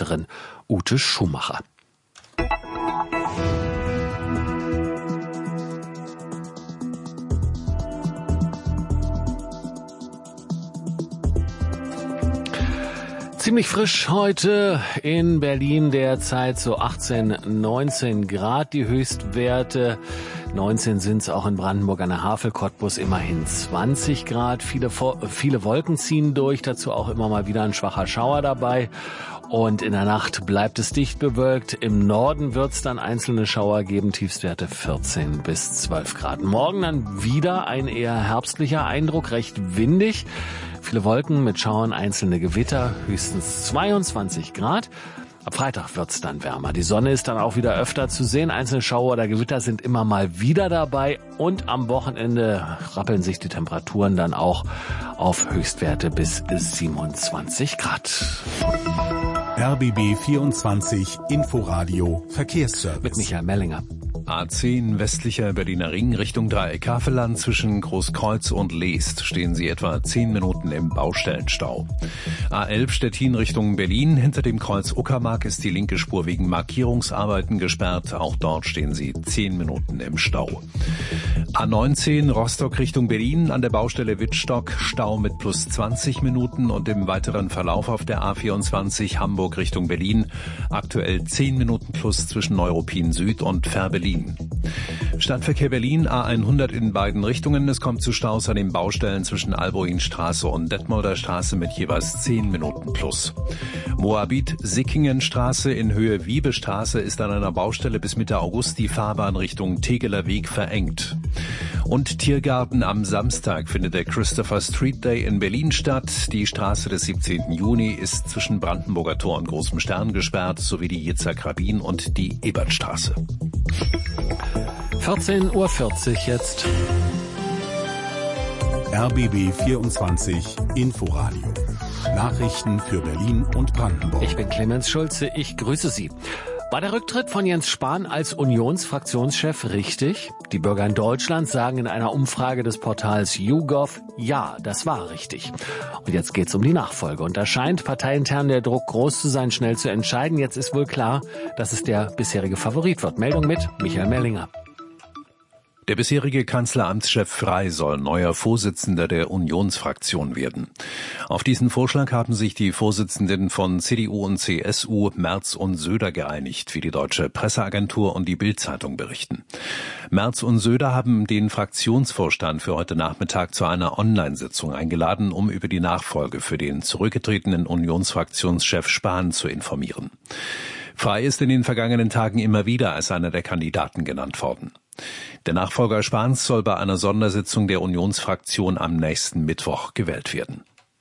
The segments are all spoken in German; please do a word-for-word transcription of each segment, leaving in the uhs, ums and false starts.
Berichterstatterin Ute Schumacher. Ziemlich frisch heute in Berlin, derzeit so achtzehn, neunzehn Grad die Höchstwerte. neunzehn sind es auch in Brandenburg an der Havel, Cottbus immerhin zwanzig Grad. Viele, viele Wolken ziehen durch, dazu auch immer mal wieder ein schwacher Schauer dabei. Und in der Nacht bleibt es dicht bewölkt. Im Norden wird es dann einzelne Schauer geben, Tiefstwerte vierzehn bis zwölf Grad. Morgen dann wieder ein eher herbstlicher Eindruck, recht windig. Viele Wolken mit Schauern, einzelne Gewitter, höchstens zweiundzwanzig Grad. Ab Freitag wird's dann wärmer. Die Sonne ist dann auch wieder öfter zu sehen. Einzelne Schauer oder Gewitter sind immer mal wieder dabei. Und am Wochenende rappeln sich die Temperaturen dann auch auf Höchstwerte bis siebenundzwanzig Grad. R B B vierundzwanzig Inforadio Verkehrsservice. Mit Michael Mellinger. A zehn westlicher Berliner Ring Richtung Dreieck Havelland zwischen Großkreuz und Leest stehen Sie etwa zehn Minuten im Baustellenstau. A elf Stettin Richtung Berlin, hinter dem Kreuz Uckermark ist die linke Spur wegen Markierungsarbeiten gesperrt. Auch dort stehen Sie zehn Minuten im Stau. A neunzehn Rostock Richtung Berlin, an der Baustelle Wittstock Stau mit plus zwanzig Minuten und im weiteren Verlauf auf der A vierundzwanzig Hamburg Richtung Berlin aktuell zehn Minuten plus zwischen Neuruppin Süd und Fährberlin. Stadtverkehr Berlin, A hundert in beiden Richtungen. Es kommt zu Staus an den Baustellen zwischen Alboinstraße und Detmolder Straße mit jeweils zehn Minuten plus. Moabit-Sickingenstraße in Höhe Wiebestraße ist an einer Baustelle bis Mitte August die Fahrbahn Richtung Tegeler Weg verengt. Und Tiergarten am Samstag findet der Christopher Street Day in Berlin statt. Die Straße des siebzehnten Juni ist zwischen Brandenburger Tor und Großem Stern gesperrt, sowie die Yitzhak Rabin und die Ebertstraße. vierzehn Uhr vierzig jetzt. R B B vierundzwanzig Inforadio. Nachrichten für Berlin und Brandenburg. Ich bin Clemens Schulze, ich grüße Sie. War der Rücktritt von Jens Spahn als Unionsfraktionschef richtig? Die Bürger in Deutschland sagen in einer Umfrage des Portals YouGov, ja, das war richtig. Und jetzt geht's um die Nachfolge. Und da scheint parteiintern der Druck groß zu sein, schnell zu entscheiden. Jetzt ist wohl klar, dass es der bisherige Favorit wird. Meldung mit Michael Mellinger. Der bisherige Kanzleramtschef Frey soll neuer Vorsitzender der Unionsfraktion werden. Auf diesen Vorschlag haben sich die Vorsitzenden von C D U und C S U, Merz und Söder geeinigt, wie die Deutsche Presseagentur und die Bild-Zeitung berichten. Merz und Söder haben den Fraktionsvorstand für heute Nachmittag zu einer Online-Sitzung eingeladen, um über die Nachfolge für den zurückgetretenen Unionsfraktionschef Spahn zu informieren. Frey ist in den vergangenen Tagen immer wieder als einer der Kandidaten genannt worden. Der Nachfolger Spahns soll bei einer Sondersitzung der Unionsfraktion am nächsten Mittwoch gewählt werden.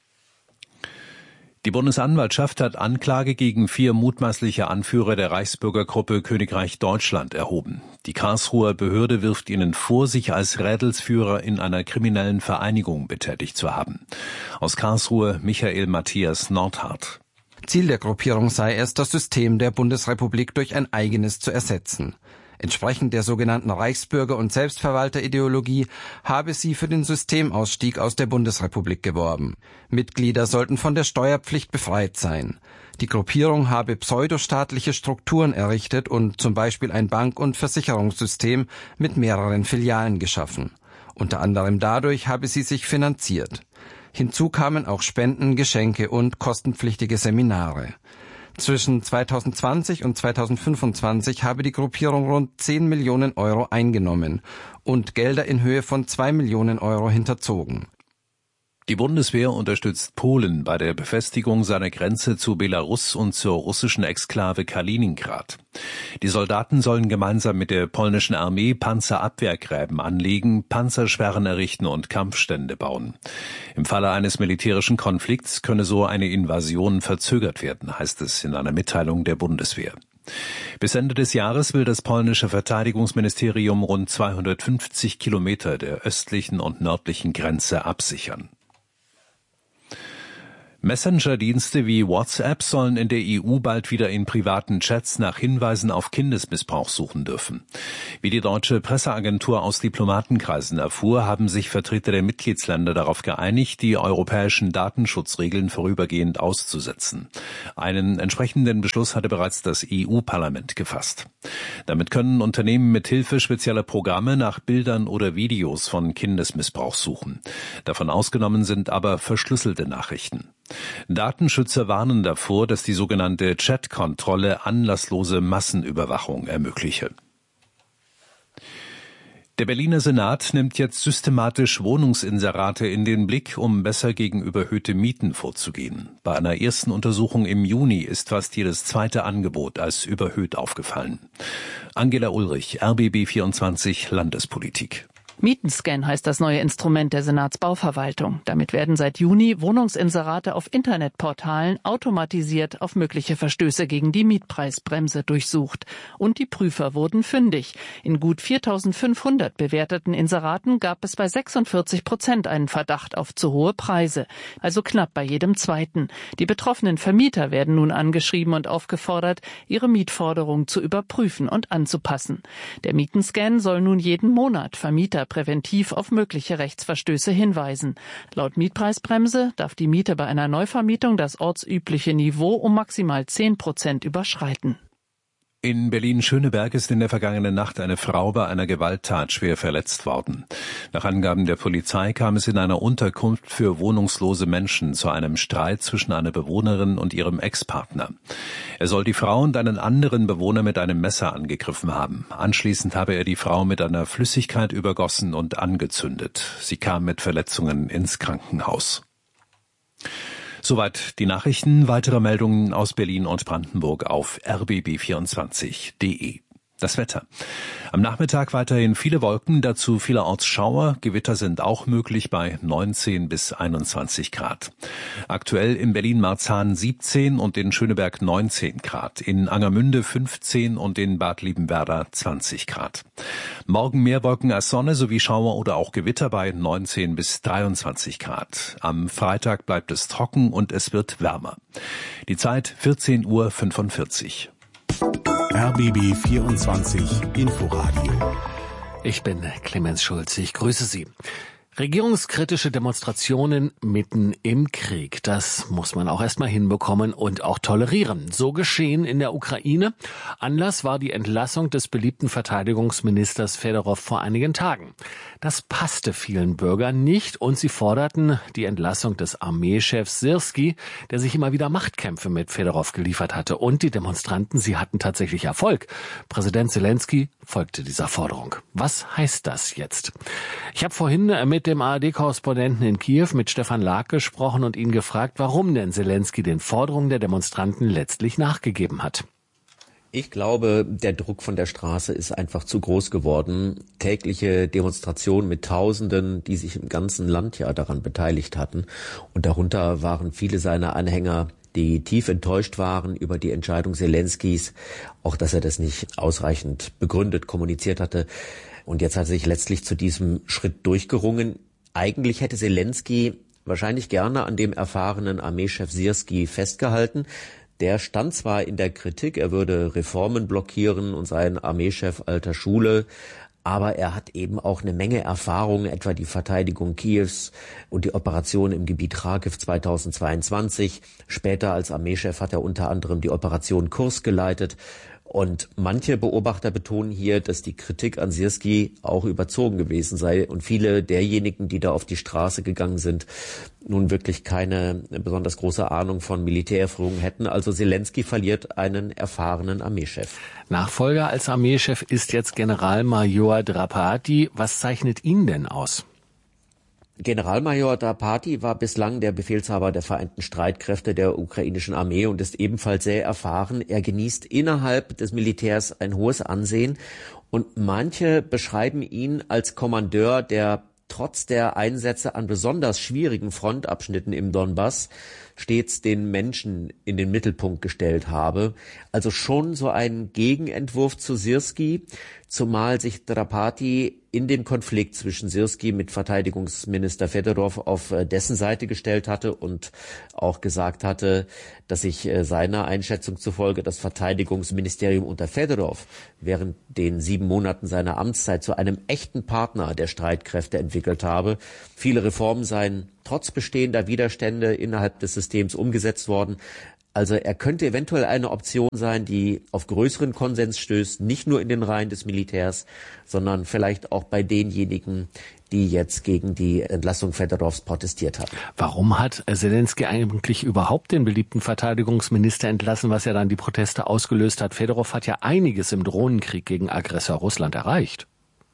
Die Bundesanwaltschaft hat Anklage gegen vier mutmaßliche Anführer der Reichsbürgergruppe Königreich Deutschland erhoben. Die Karlsruher Behörde wirft ihnen vor, sich als Rädelsführer in einer kriminellen Vereinigung betätigt zu haben. Aus Karlsruhe Michael Matthias Nordhardt. Ziel der Gruppierung sei es, das System der Bundesrepublik durch ein eigenes zu ersetzen. Entsprechend der sogenannten Reichsbürger- und Selbstverwalterideologie habe sie für den Systemausstieg aus der Bundesrepublik geworben. Mitglieder sollten von der Steuerpflicht befreit sein. Die Gruppierung habe pseudostaatliche Strukturen errichtet und zum Beispiel ein Bank- und Versicherungssystem mit mehreren Filialen geschaffen. Unter anderem dadurch habe sie sich finanziert. Hinzu kamen auch Spenden, Geschenke und kostenpflichtige Seminare. Zwischen zweitausendzwanzig und zweitausendfünfundzwanzig habe die Gruppierung rund zehn Millionen Euro eingenommen und Gelder in Höhe von zwei Millionen Euro hinterzogen. Die Bundeswehr unterstützt Polen bei der Befestigung seiner Grenze zu Belarus und zur russischen Exklave Kaliningrad. Die Soldaten sollen gemeinsam mit der polnischen Armee Panzerabwehrgräben anlegen, Panzersperren errichten und Kampfstände bauen. Im Falle eines militärischen Konflikts könne so eine Invasion verzögert werden, heißt es in einer Mitteilung der Bundeswehr. Bis Ende des Jahres will das polnische Verteidigungsministerium rund zweihundertfünfzig Kilometer der östlichen und nördlichen Grenze absichern. Messenger-Dienste wie WhatsApp sollen in der E U bald wieder in privaten Chats nach Hinweisen auf Kindesmissbrauch suchen dürfen. Wie die deutsche Presseagentur aus Diplomatenkreisen erfuhr, haben sich Vertreter der Mitgliedsländer darauf geeinigt, die europäischen Datenschutzregeln vorübergehend auszusetzen. Einen entsprechenden Beschluss hatte bereits das E U-Parlament gefasst. Damit können Unternehmen mit Hilfe spezieller Programme nach Bildern oder Videos von Kindesmissbrauch suchen. Davon ausgenommen sind aber verschlüsselte Nachrichten. Datenschützer warnen davor, dass die sogenannte Chat-Kontrolle anlasslose Massenüberwachung ermögliche. Der Berliner Senat nimmt jetzt systematisch Wohnungsinserate in den Blick, um besser gegen überhöhte Mieten vorzugehen. Bei einer ersten Untersuchung im Juni ist fast jedes zweite Angebot als überhöht aufgefallen. Angela Ulrich, R B B vierundzwanzig Landespolitik. Mietenscan heißt das neue Instrument der Senatsbauverwaltung. Damit werden seit Juni Wohnungsinserate auf Internetportalen automatisiert auf mögliche Verstöße gegen die Mietpreisbremse durchsucht. Und die Prüfer wurden fündig. In gut viertausendfünfhundert bewerteten Inseraten gab es bei sechsundvierzig Prozent einen Verdacht auf zu hohe Preise. Also knapp bei jedem zweiten. Die betroffenen Vermieter werden nun angeschrieben und aufgefordert, ihre Mietforderung zu überprüfen und anzupassen. Der Mietenscan soll nun jeden Monat Vermieter präventiv auf mögliche Rechtsverstöße hinweisen. Laut Mietpreisbremse darf die Miete bei einer Neuvermietung das ortsübliche Niveau um maximal zehn Prozent überschreiten. In Berlin-Schöneberg ist in der vergangenen Nacht eine Frau bei einer Gewalttat schwer verletzt worden. Nach Angaben der Polizei kam es in einer Unterkunft für wohnungslose Menschen zu einem Streit zwischen einer Bewohnerin und ihrem Ex-Partner. Er soll die Frau und einen anderen Bewohner mit einem Messer angegriffen haben. Anschließend habe er die Frau mit einer Flüssigkeit übergossen und angezündet. Sie kam mit Verletzungen ins Krankenhaus. Soweit die Nachrichten. Weitere Meldungen aus Berlin und Brandenburg auf r b b vierundzwanzig punkt d e. Das Wetter. Am Nachmittag weiterhin viele Wolken, dazu vielerorts Schauer. Gewitter sind auch möglich bei neunzehn bis einundzwanzig Grad. Aktuell in Berlin-Marzahn siebzehn und in Schöneberg neunzehn Grad. In Angermünde fünfzehn und in Bad Liebenwerda zwanzig Grad. Morgen mehr Wolken als Sonne sowie Schauer oder auch Gewitter bei neunzehn bis dreiundzwanzig Grad. Am Freitag bleibt es trocken und es wird wärmer. Die Zeit vierzehn Uhr fünfundvierzig. R B B vierundzwanzig Inforadio. Ich bin Clemens Schulz. Ich grüße Sie. Regierungskritische Demonstrationen mitten im Krieg. Das muss man auch erstmal hinbekommen und auch tolerieren. So geschehen in der Ukraine. Anlass war die Entlassung des beliebten Verteidigungsministers Fedorow vor einigen Tagen. Das passte vielen Bürgern nicht und sie forderten die Entlassung des Armeechefs Syrski, der sich immer wieder Machtkämpfe mit Fedorow geliefert hatte. Und die Demonstranten, sie hatten tatsächlich Erfolg. Präsident Zelensky folgte dieser Forderung. Was heißt das jetzt? Ich habe vorhin mit dem A R D-Korrespondenten in Kiew, mit Stefan Lag, gesprochen und ihn gefragt, warum denn Zelensky den Forderungen der Demonstranten letztlich nachgegeben hat. Ich glaube, der Druck von der Straße ist einfach zu groß geworden. Tägliche Demonstrationen mit Tausenden, die sich im ganzen Land ja daran beteiligt hatten. Und darunter waren viele seiner Anhänger, die tief enttäuscht waren über die Entscheidung Zelenskys, auch dass er das nicht ausreichend begründet kommuniziert hatte. Und jetzt hat er sich letztlich zu diesem Schritt durchgerungen. Eigentlich hätte Zelensky wahrscheinlich gerne an dem erfahrenen Armeechef Syrski festgehalten. Der stand zwar in der Kritik, er würde Reformen blockieren und sei ein Armeechef alter Schule, aber er hat eben auch eine Menge Erfahrung, etwa die Verteidigung Kiews und die Operation im Gebiet Kharkiv zweitausendzweiundzwanzig. Später als Armeechef hat er unter anderem die Operation Kurs geleitet. Und manche Beobachter betonen hier, dass die Kritik an Syrski auch überzogen gewesen sei und viele derjenigen, die da auf die Straße gegangen sind, nun wirklich keine besonders große Ahnung von Militärführung hätten. Also Zelensky verliert einen erfahrenen Armeechef. Nachfolger als Armeechef ist jetzt Generalmajor Drapati. Was zeichnet ihn denn aus? Generalmajor Drapati war bislang der Befehlshaber der Vereinten Streitkräfte der ukrainischen Armee und ist ebenfalls sehr erfahren. Er genießt innerhalb des Militärs ein hohes Ansehen und manche beschreiben ihn als Kommandeur, der trotz der Einsätze an besonders schwierigen Frontabschnitten im Donbass stets den Menschen in den Mittelpunkt gestellt habe. Also schon so ein Gegenentwurf zu Syrski, zumal sich Drapati in dem Konflikt zwischen Syrski mit Verteidigungsminister Fedorov auf dessen Seite gestellt hatte und auch gesagt hatte, dass sich seiner Einschätzung zufolge das Verteidigungsministerium unter Fedorov während den sieben Monaten seiner Amtszeit zu einem echten Partner der Streitkräfte entwickelt habe. Viele Reformen seien trotz bestehender Widerstände innerhalb des Systems umgesetzt worden. Also er könnte eventuell eine Option sein, die auf größeren Konsens stößt, nicht nur in den Reihen des Militärs, sondern vielleicht auch bei denjenigen, die jetzt gegen die Entlassung Fedorovs protestiert haben. Warum hat Selenskyj eigentlich überhaupt den beliebten Verteidigungsminister entlassen, was ja dann die Proteste ausgelöst hat? Fedorov hat ja einiges im Drohnenkrieg gegen Aggressor Russland erreicht.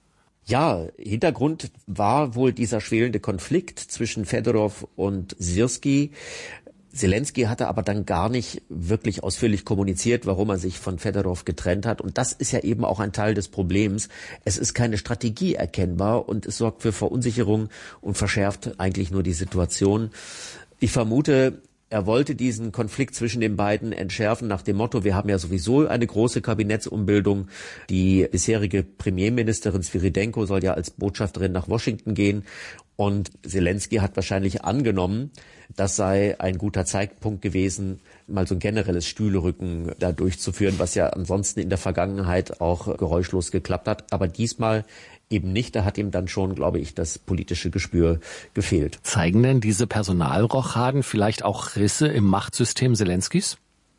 Ja, Hintergrund war wohl dieser schwelende Konflikt zwischen Fedorov und Syrski. Selenskyj hatte aber dann gar nicht wirklich ausführlich kommuniziert, warum er sich von Fedorov getrennt hat. Und das ist ja eben auch ein Teil des Problems. Es ist keine Strategie erkennbar und es sorgt für Verunsicherung und verschärft eigentlich nur die Situation. Ich vermute, er wollte diesen Konflikt zwischen den beiden entschärfen nach dem Motto, wir haben ja sowieso eine große Kabinettsumbildung. Die bisherige Premierministerin Sviridenko soll ja als Botschafterin nach Washington gehen. Und Selenskyj hat wahrscheinlich angenommen, das sei ein guter Zeitpunkt gewesen, mal so ein generelles Stühlerücken da durchzuführen, was ja ansonsten in der Vergangenheit auch geräuschlos geklappt hat. Aber diesmal eben nicht. Da hat ihm dann schon, glaube ich, das politische Gespür gefehlt. Zeigen denn diese Personalrochaden vielleicht auch Risse im Machtsystem Selenskys?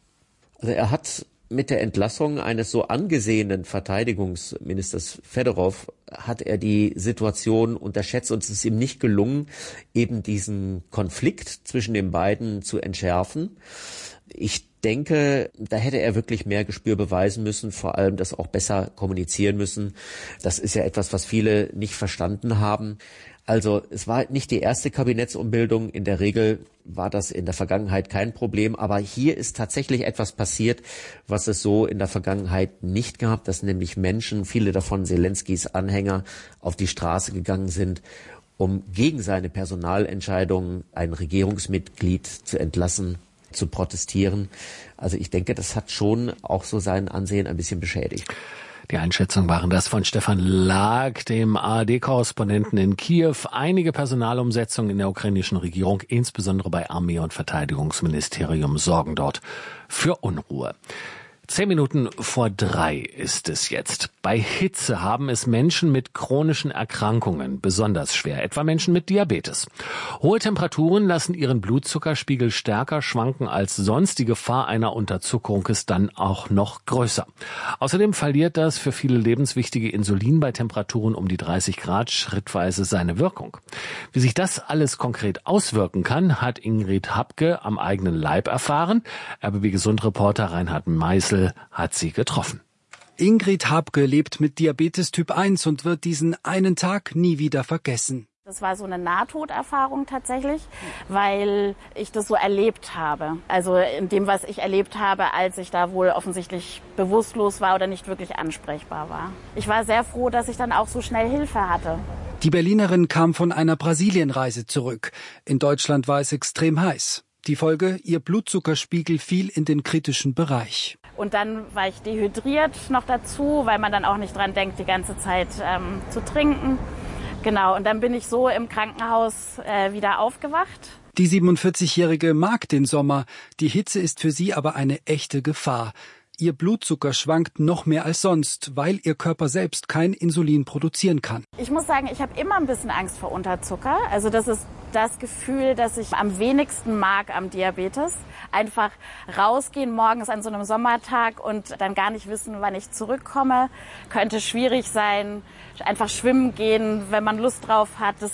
Also er hat mit der Entlassung eines so angesehenen Verteidigungsministers Fedorov hat er die Situation unterschätzt und es ist ihm nicht gelungen, eben diesen Konflikt zwischen den beiden zu entschärfen. Ich denke, da hätte er wirklich mehr Gespür beweisen müssen, vor allem das auch besser kommunizieren müssen. Das ist ja etwas, was viele nicht verstanden haben. Also es war nicht die erste Kabinettsumbildung. In der Regel war das in der Vergangenheit kein Problem. Aber hier ist tatsächlich etwas passiert, was es so in der Vergangenheit nicht gab, dass nämlich Menschen, viele davon Selenskys Anhänger, auf die Straße gegangen sind, um gegen seine Personalentscheidung ein Regierungsmitglied zu entlassen, zu protestieren. Also ich denke, das hat schon auch so sein Ansehen ein bisschen beschädigt. Die Einschätzungen waren das von Stefan Lag, dem A R D-Korrespondenten in Kiew. Einige Personalumsetzungen in der ukrainischen Regierung, insbesondere bei Armee- und Verteidigungsministerium, sorgen dort für Unruhe. Zehn Minuten vor drei ist es jetzt. Bei Hitze haben es Menschen mit chronischen Erkrankungen besonders schwer, etwa Menschen mit Diabetes. Hohe Temperaturen lassen ihren Blutzuckerspiegel stärker schwanken als sonst. Die Gefahr einer Unterzuckerung ist dann auch noch größer. Außerdem verliert das für viele lebenswichtige Insulin bei Temperaturen um die dreißig Grad schrittweise seine Wirkung. Wie sich das alles konkret auswirken kann, hat Ingrid Habke am eigenen Leib erfahren. R B B-Gesundreporter Reinhard Meißel hat sie getroffen. Ingrid Habke lebt mit Diabetes Typ eins und wird diesen einen Tag nie wieder vergessen. Das war so eine Nahtoderfahrung tatsächlich, weil ich das so erlebt habe. Also in dem, was ich erlebt habe, als ich da wohl offensichtlich bewusstlos war oder nicht wirklich ansprechbar war. Ich war sehr froh, dass ich dann auch so schnell Hilfe hatte. Die Berlinerin kam von einer Brasilienreise zurück. In Deutschland war es extrem heiß. Die Folge, ihr Blutzuckerspiegel fiel in den kritischen Bereich. Und dann war ich dehydriert noch dazu, weil man dann auch nicht dran denkt, die ganze Zeit ähm, zu trinken. Genau, und dann bin ich so im Krankenhaus äh, wieder aufgewacht. Die siebenundvierzigjährige mag den Sommer. Die Hitze ist für sie aber eine echte Gefahr. Ihr Blutzucker schwankt noch mehr als sonst, weil ihr Körper selbst kein Insulin produzieren kann. Ich muss sagen, ich habe immer ein bisschen Angst vor Unterzucker. Also das ist das Gefühl, das ich am wenigsten mag am Diabetes. Einfach rausgehen morgens an so einem Sommertag und dann gar nicht wissen, wann ich zurückkomme. Könnte schwierig sein. Einfach schwimmen gehen, wenn man Lust drauf hat. Das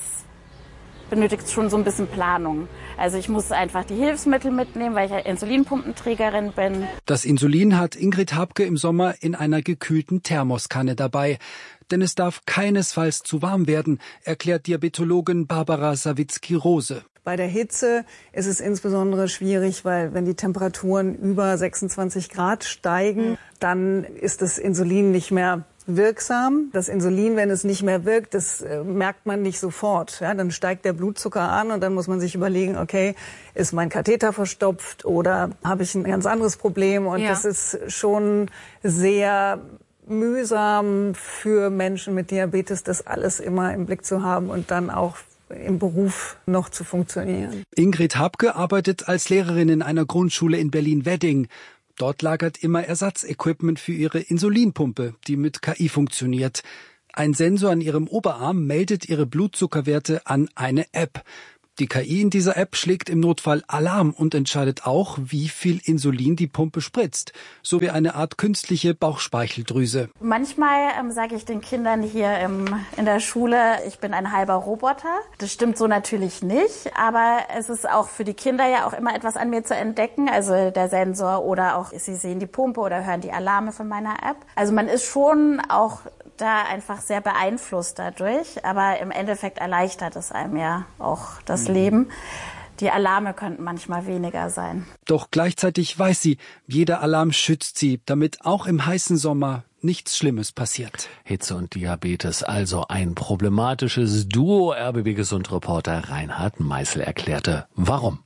benötigt schon so ein bisschen Planung. Also ich muss einfach die Hilfsmittel mitnehmen, weil ich ja Insulinpumpenträgerin bin. Das Insulin hat Ingrid Habke im Sommer in einer gekühlten Thermoskanne dabei. Denn es darf keinesfalls zu warm werden, erklärt Diabetologin Barbara Sawicki-Rose. Bei der Hitze ist es insbesondere schwierig, weil wenn die Temperaturen über sechsundzwanzig Grad steigen, dann ist das Insulin nicht mehr wirksam. Das Insulin, wenn es nicht mehr wirkt, das äh, merkt man nicht sofort. Ja, dann steigt der Blutzucker an und dann muss man sich überlegen, okay, ist mein Katheter verstopft oder habe ich ein ganz anderes Problem? Und ja. das ist schon sehr mühsam für Menschen mit Diabetes, das alles immer im Blick zu haben und dann auch im Beruf noch zu funktionieren. Ingrid Habke arbeitet als Lehrerin in einer Grundschule in Berlin-Wedding. Dort lagert immer Ersatzequipment für ihre Insulinpumpe, die mit K I funktioniert. Ein Sensor an ihrem Oberarm meldet ihre Blutzuckerwerte an eine App. Die K I in dieser App schlägt im Notfall Alarm und entscheidet auch, wie viel Insulin die Pumpe spritzt. So wie eine Art künstliche Bauchspeicheldrüse. Manchmal ähm, sage ich den Kindern hier im, in der Schule, ich bin ein halber Roboter. Das stimmt so natürlich nicht, aber es ist auch für die Kinder ja auch immer etwas an mir zu entdecken. Also der Sensor oder auch sie sehen die Pumpe oder hören die Alarme von meiner App. Also man ist schon auch da einfach sehr beeinflusst dadurch, aber im Endeffekt erleichtert es einem ja auch das Leben. Die Alarme könnten manchmal weniger sein. Doch gleichzeitig weiß sie, jeder Alarm schützt sie, damit auch im heißen Sommer nichts Schlimmes passiert. Hitze und Diabetes, also ein problematisches Duo. R B B Gesund-Reporter Reinhard Meißel erklärte, warum.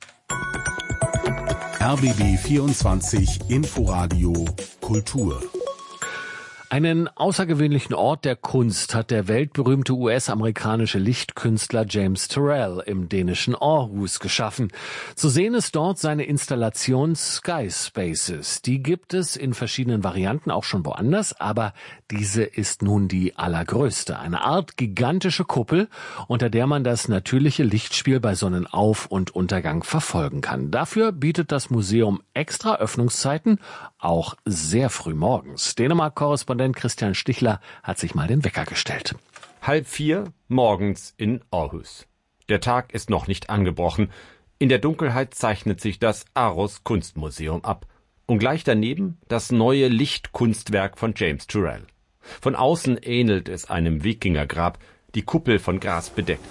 R B B vierundzwanzig Inforadio Kultur. Einen außergewöhnlichen Ort der Kunst hat der weltberühmte U S-amerikanische Lichtkünstler James Turrell im dänischen Aarhus geschaffen. Zu sehen ist dort seine Installation Sky Spaces. Die gibt es in verschiedenen Varianten auch schon woanders, aber diese ist nun die allergrößte. Eine Art gigantische Kuppel, unter der man das natürliche Lichtspiel bei Sonnenauf- und Untergang verfolgen kann. Dafür bietet das Museum extra Öffnungszeiten, auch sehr früh morgens. Dänemark-Korrespondent Christian Stichler hat sich mal den Wecker gestellt. Halb vier morgens in Aarhus. Der Tag ist noch nicht angebrochen. In der Dunkelheit zeichnet sich das Aarhus Kunstmuseum ab. Und gleich daneben das neue Lichtkunstwerk von James Turrell. Von außen ähnelt es einem Wikingergrab, die Kuppel von Gras bedeckt.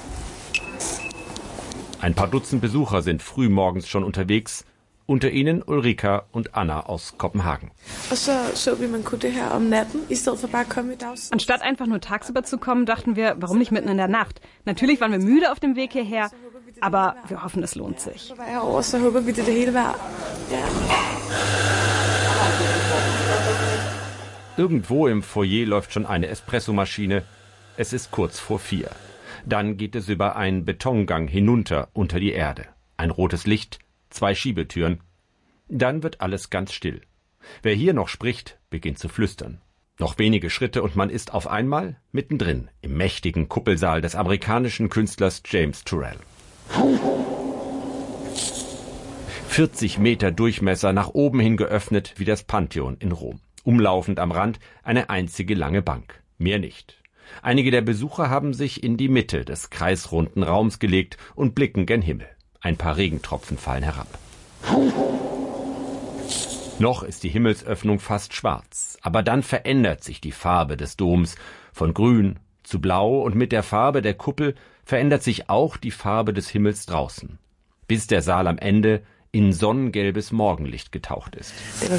Ein paar Dutzend Besucher sind früh morgens schon unterwegs. Unter ihnen Ulrika und Anna aus Kopenhagen. Anstatt einfach nur tagsüber zu kommen, dachten wir, warum nicht mitten in der Nacht? Natürlich waren wir müde auf dem Weg hierher, aber wir hoffen, es lohnt sich. Irgendwo im Foyer läuft schon eine Espressomaschine. Es ist kurz vor vier. Dann geht es über einen Betongang hinunter unter die Erde. Ein rotes Licht, zwei Schiebetüren. Dann wird alles ganz still. Wer hier noch spricht, beginnt zu flüstern. Noch wenige Schritte und man ist auf einmal mittendrin im mächtigen Kuppelsaal des amerikanischen Künstlers James Turrell. vierzig Meter Durchmesser, nach oben hin geöffnet wie das Pantheon in Rom. Umlaufend am Rand eine einzige lange Bank. Mehr nicht. Einige der Besucher haben sich in die Mitte des kreisrunden Raums gelegt und blicken gen Himmel. Ein paar Regentropfen fallen herab. Noch ist die Himmelsöffnung fast schwarz, aber dann verändert sich die Farbe des Doms von grün zu blau und mit der Farbe der Kuppel verändert sich auch die Farbe des Himmels draußen, bis der Saal am Ende in sonnengelbes Morgenlicht getaucht ist. Das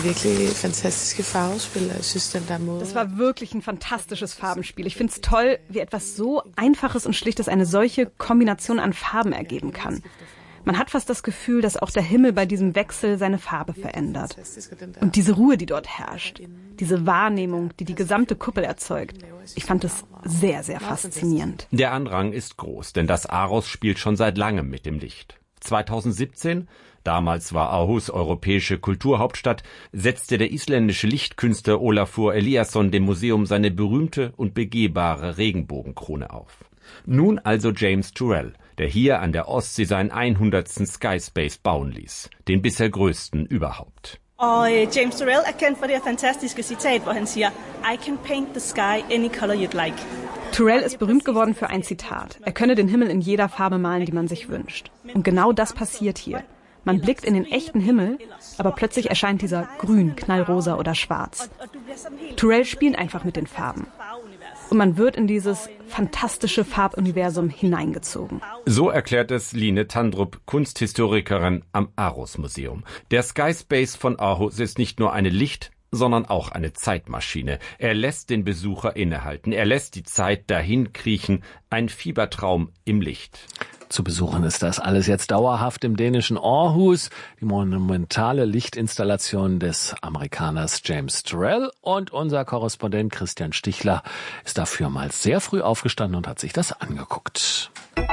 war wirklich ein fantastisches Farbenspiel. Ich finde es toll, wie etwas so Einfaches und Schlichtes eine solche Kombination an Farben ergeben kann. Man hat fast das Gefühl, dass auch der Himmel bei diesem Wechsel seine Farbe verändert. Und diese Ruhe, die dort herrscht, diese Wahrnehmung, die die gesamte Kuppel erzeugt, ich fand es sehr, sehr faszinierend. Der Andrang ist groß, denn das Aarhus spielt schon seit langem mit dem Licht. zweitausendsiebzehn, damals war Aarhus europäische Kulturhauptstadt, setzte der isländische Lichtkünstler Olafur Eliasson dem Museum seine berühmte und begehbare Regenbogenkrone auf. Nun also James Turrell, der hier an der Ostsee seinen hundertsten Sky Space bauen ließ, den bisher größten überhaupt. Og James Turrell er kendt for det fantastiske Zitat, hvor han siger, I can paint the sky any color you'd like. Turrell ist berühmt geworden für ein Zitat. Er könne den Himmel in jeder Farbe malen, die man sich wünscht. Und genau das passiert hier. Man blickt in den echten Himmel, aber plötzlich erscheint dieser grün, knallrosa oder schwarz. Turrell spielt einfach mit den Farben. Und man wird in dieses fantastische Farbuniversum hineingezogen. So erklärt es Line Tandrup, Kunsthistorikerin am Aarhus Museum. Der Sky Space von Aarhus ist nicht nur eine Licht-, sondern auch eine Zeitmaschine. Er lässt den Besucher innehalten. Er lässt die Zeit dahin kriechen. Ein Fiebertraum im Licht. Zu besuchen ist das alles jetzt dauerhaft im dänischen Aarhus. Die monumentale Lichtinstallation des Amerikaners James Turrell. Und unser Korrespondent Christian Stichler ist dafür mal sehr früh aufgestanden und hat sich das angeguckt.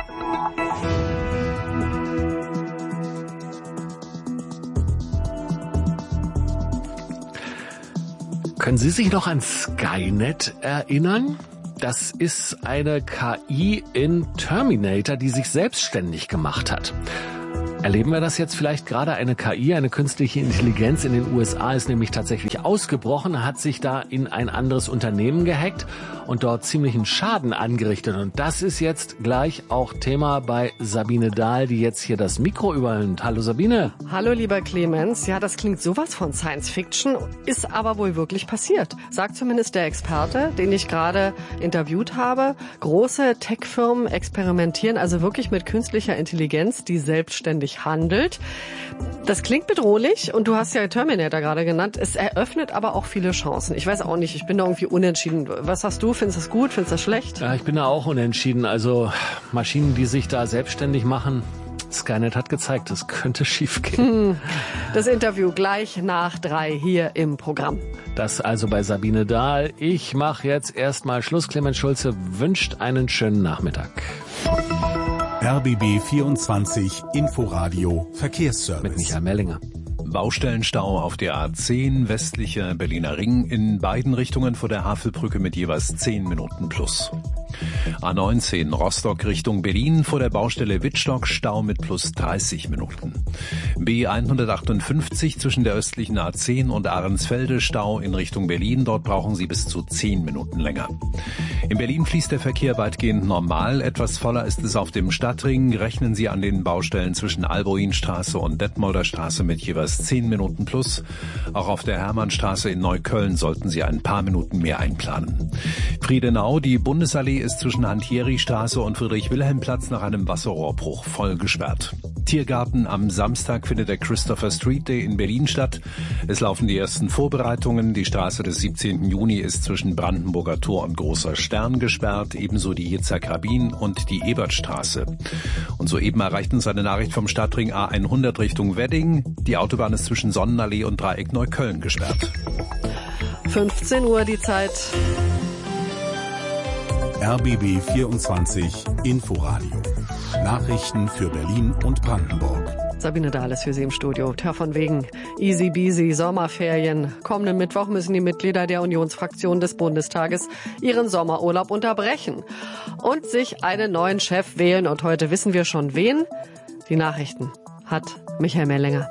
Können Sie sich noch an Skynet erinnern? Das ist eine K I in Terminator, die sich selbstständig gemacht hat. Erleben wir das jetzt vielleicht gerade? Eine K I, eine künstliche Intelligenz in den U S A ist nämlich tatsächlich ausgebrochen, hat sich da in ein anderes Unternehmen gehackt und dort ziemlichen Schaden angerichtet. Und das ist jetzt gleich auch Thema bei Sabine Dahl, die jetzt hier das Mikro übernimmt. Hallo Sabine. Hallo lieber Clemens. Ja, das klingt sowas von Science Fiction, ist aber wohl wirklich passiert. Sagt zumindest der Experte, den ich gerade interviewt habe. Große Tech-Firmen experimentieren also wirklich mit künstlicher Intelligenz, die selbstständig handelt. Das klingt bedrohlich und du hast ja Terminator gerade genannt. Es eröffnet aber auch viele Chancen. Ich weiß auch nicht, ich bin da irgendwie unentschieden. Was sagst du? Findest du das gut? Findest du das schlecht? Ja, ich bin da auch unentschieden. Also Maschinen, die sich da selbstständig machen, Skynet hat gezeigt, das könnte schief gehen. Das Interview gleich nach drei hier im Programm. Das also bei Sabine Dahl. Ich mache jetzt erstmal Schluss. Clemens Schulze wünscht einen schönen Nachmittag. R B B vierundzwanzig Inforadio Verkehrsservice. Mit Michael Mellinger. Baustellenstau auf der A zehn westlicher Berliner Ring in beiden Richtungen vor der Havelbrücke mit jeweils zehn Minuten plus. A neunzehn Rostock Richtung Berlin vor der Baustelle Wittstock Stau mit plus dreißig Minuten. B hundertachtundfünfzig zwischen der östlichen A zehn und Ahrensfelde Stau in Richtung Berlin. Dort brauchen Sie bis zu zehn Minuten länger. In Berlin fließt der Verkehr weitgehend normal. Etwas voller ist es auf dem Stadtring. Rechnen Sie an den Baustellen zwischen Alboinstraße und Detmolder Straße mit jeweils zehn Minuten plus. Auch auf der Hermannstraße in Neukölln sollten Sie ein paar Minuten mehr einplanen. Friedenau, die Bundesallee ist zwischen Hantieri-Straße und Friedrich-Wilhelm-Platz nach einem Wasserrohrbruch voll gesperrt. Tiergarten am Samstag findet der Christopher Street Day in Berlin statt. Es laufen die ersten Vorbereitungen. Die Straße des siebzehnten Juni ist zwischen Brandenburger Tor und Großer Stern gesperrt, ebenso die Yitzhak Rabin und die Ebertstraße. Und soeben erreicht uns eine Nachricht vom Stadtring A hundert Richtung Wedding. Die Autobahn ist zwischen Sonnenallee und Dreieck Neukölln gesperrt. fünfzehn Uhr die Zeit. R B B vierundzwanzig Inforadio. Nachrichten für Berlin und Brandenburg. Sabine Dahl ist für Sie im Studio. Tja, von wegen easy beasy Sommerferien. Kommenden Mittwoch müssen die Mitglieder der Unionsfraktion des Bundestages ihren Sommerurlaub unterbrechen und sich einen neuen Chef wählen. Und heute wissen wir schon wen. Die Nachrichten hat Michael Mellinger.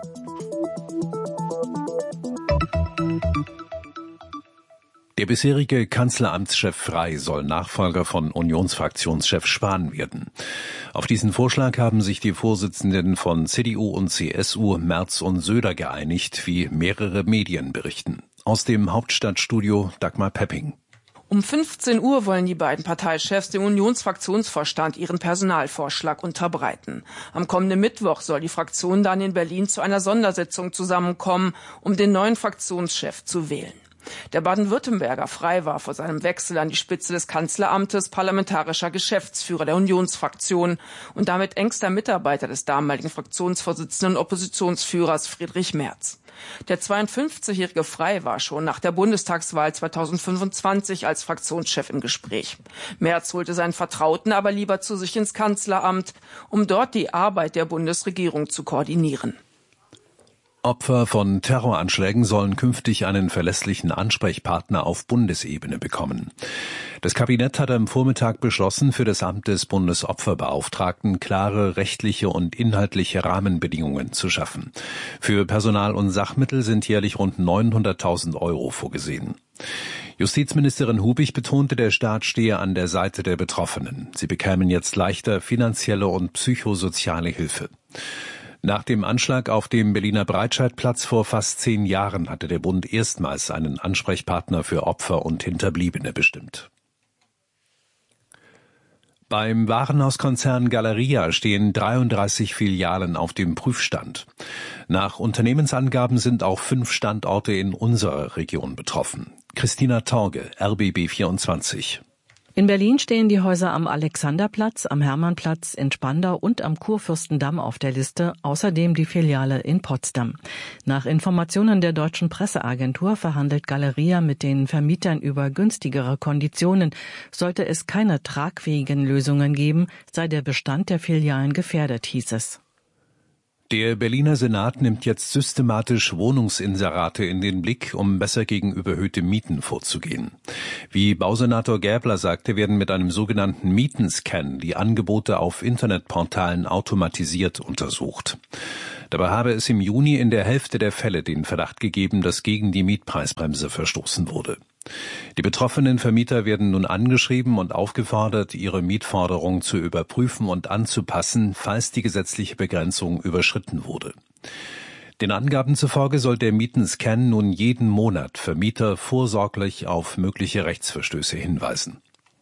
Der bisherige Kanzleramtschef Frey soll Nachfolger von Unionsfraktionschef Spahn werden. Auf diesen Vorschlag haben sich die Vorsitzenden von C D U und C S U, Merz und Söder, geeinigt, wie mehrere Medien berichten. Aus dem Hauptstadtstudio Dagmar Pepping. Um fünfzehn Uhr wollen die beiden Parteichefs dem Unionsfraktionsvorstand ihren Personalvorschlag unterbreiten. Am kommenden Mittwoch soll die Fraktion dann in Berlin zu einer Sondersitzung zusammenkommen, um den neuen Fraktionschef zu wählen. Der Baden-Württemberger Frey war vor seinem Wechsel an die Spitze des Kanzleramtes parlamentarischer Geschäftsführer der Unionsfraktion und damit engster Mitarbeiter des damaligen Fraktionsvorsitzenden und Oppositionsführers Friedrich Merz. Der zweiundfünfzigjährige Frey war schon nach der Bundestagswahl zweitausendfünfundzwanzig als Fraktionschef im Gespräch. Merz holte seinen Vertrauten aber lieber zu sich ins Kanzleramt, um dort die Arbeit der Bundesregierung zu koordinieren. Opfer von Terroranschlägen sollen künftig einen verlässlichen Ansprechpartner auf Bundesebene bekommen. Das Kabinett hat am Vormittag beschlossen, für das Amt des Bundesopferbeauftragten klare rechtliche und inhaltliche Rahmenbedingungen zu schaffen. Für Personal und Sachmittel sind jährlich rund neunhunderttausend Euro vorgesehen. Justizministerin Hubig betonte, der Staat stehe an der Seite der Betroffenen. Sie bekämen jetzt leichter finanzielle und psychosoziale Hilfe. Nach dem Anschlag auf dem Berliner Breitscheidplatz vor fast zehn Jahren hatte der Bund erstmals einen Ansprechpartner für Opfer und Hinterbliebene bestimmt. Beim Warenhauskonzern Galeria stehen dreiunddreißig Filialen auf dem Prüfstand. Nach Unternehmensangaben sind auch fünf Standorte in unserer Region betroffen. Christina Torge, R B B vierundzwanzig. In Berlin stehen die Häuser am Alexanderplatz, am Hermannplatz, in Spandau und am Kurfürstendamm auf der Liste, außerdem die Filiale in Potsdam. Nach Informationen der Deutschen Presseagentur verhandelt Galeria mit den Vermietern über günstigere Konditionen. Sollte es keine tragfähigen Lösungen geben, sei der Bestand der Filialen gefährdet, hieß es. Der Berliner Senat nimmt jetzt systematisch Wohnungsinserate in den Blick, um besser gegen überhöhte Mieten vorzugehen. Wie Bausenator Gäbler sagte, werden mit einem sogenannten Mietenscan die Angebote auf Internetportalen automatisiert untersucht. Dabei habe es im Juni in der Hälfte der Fälle den Verdacht gegeben, dass gegen die Mietpreisbremse verstoßen wurde. Die betroffenen Vermieter werden nun angeschrieben und aufgefordert, ihre Mietforderung zu überprüfen und anzupassen, falls die gesetzliche Begrenzung überschritten wurde. Den Angaben zufolge soll der Mietenscan nun jeden Monat Vermieter vorsorglich auf mögliche Rechtsverstöße hinweisen.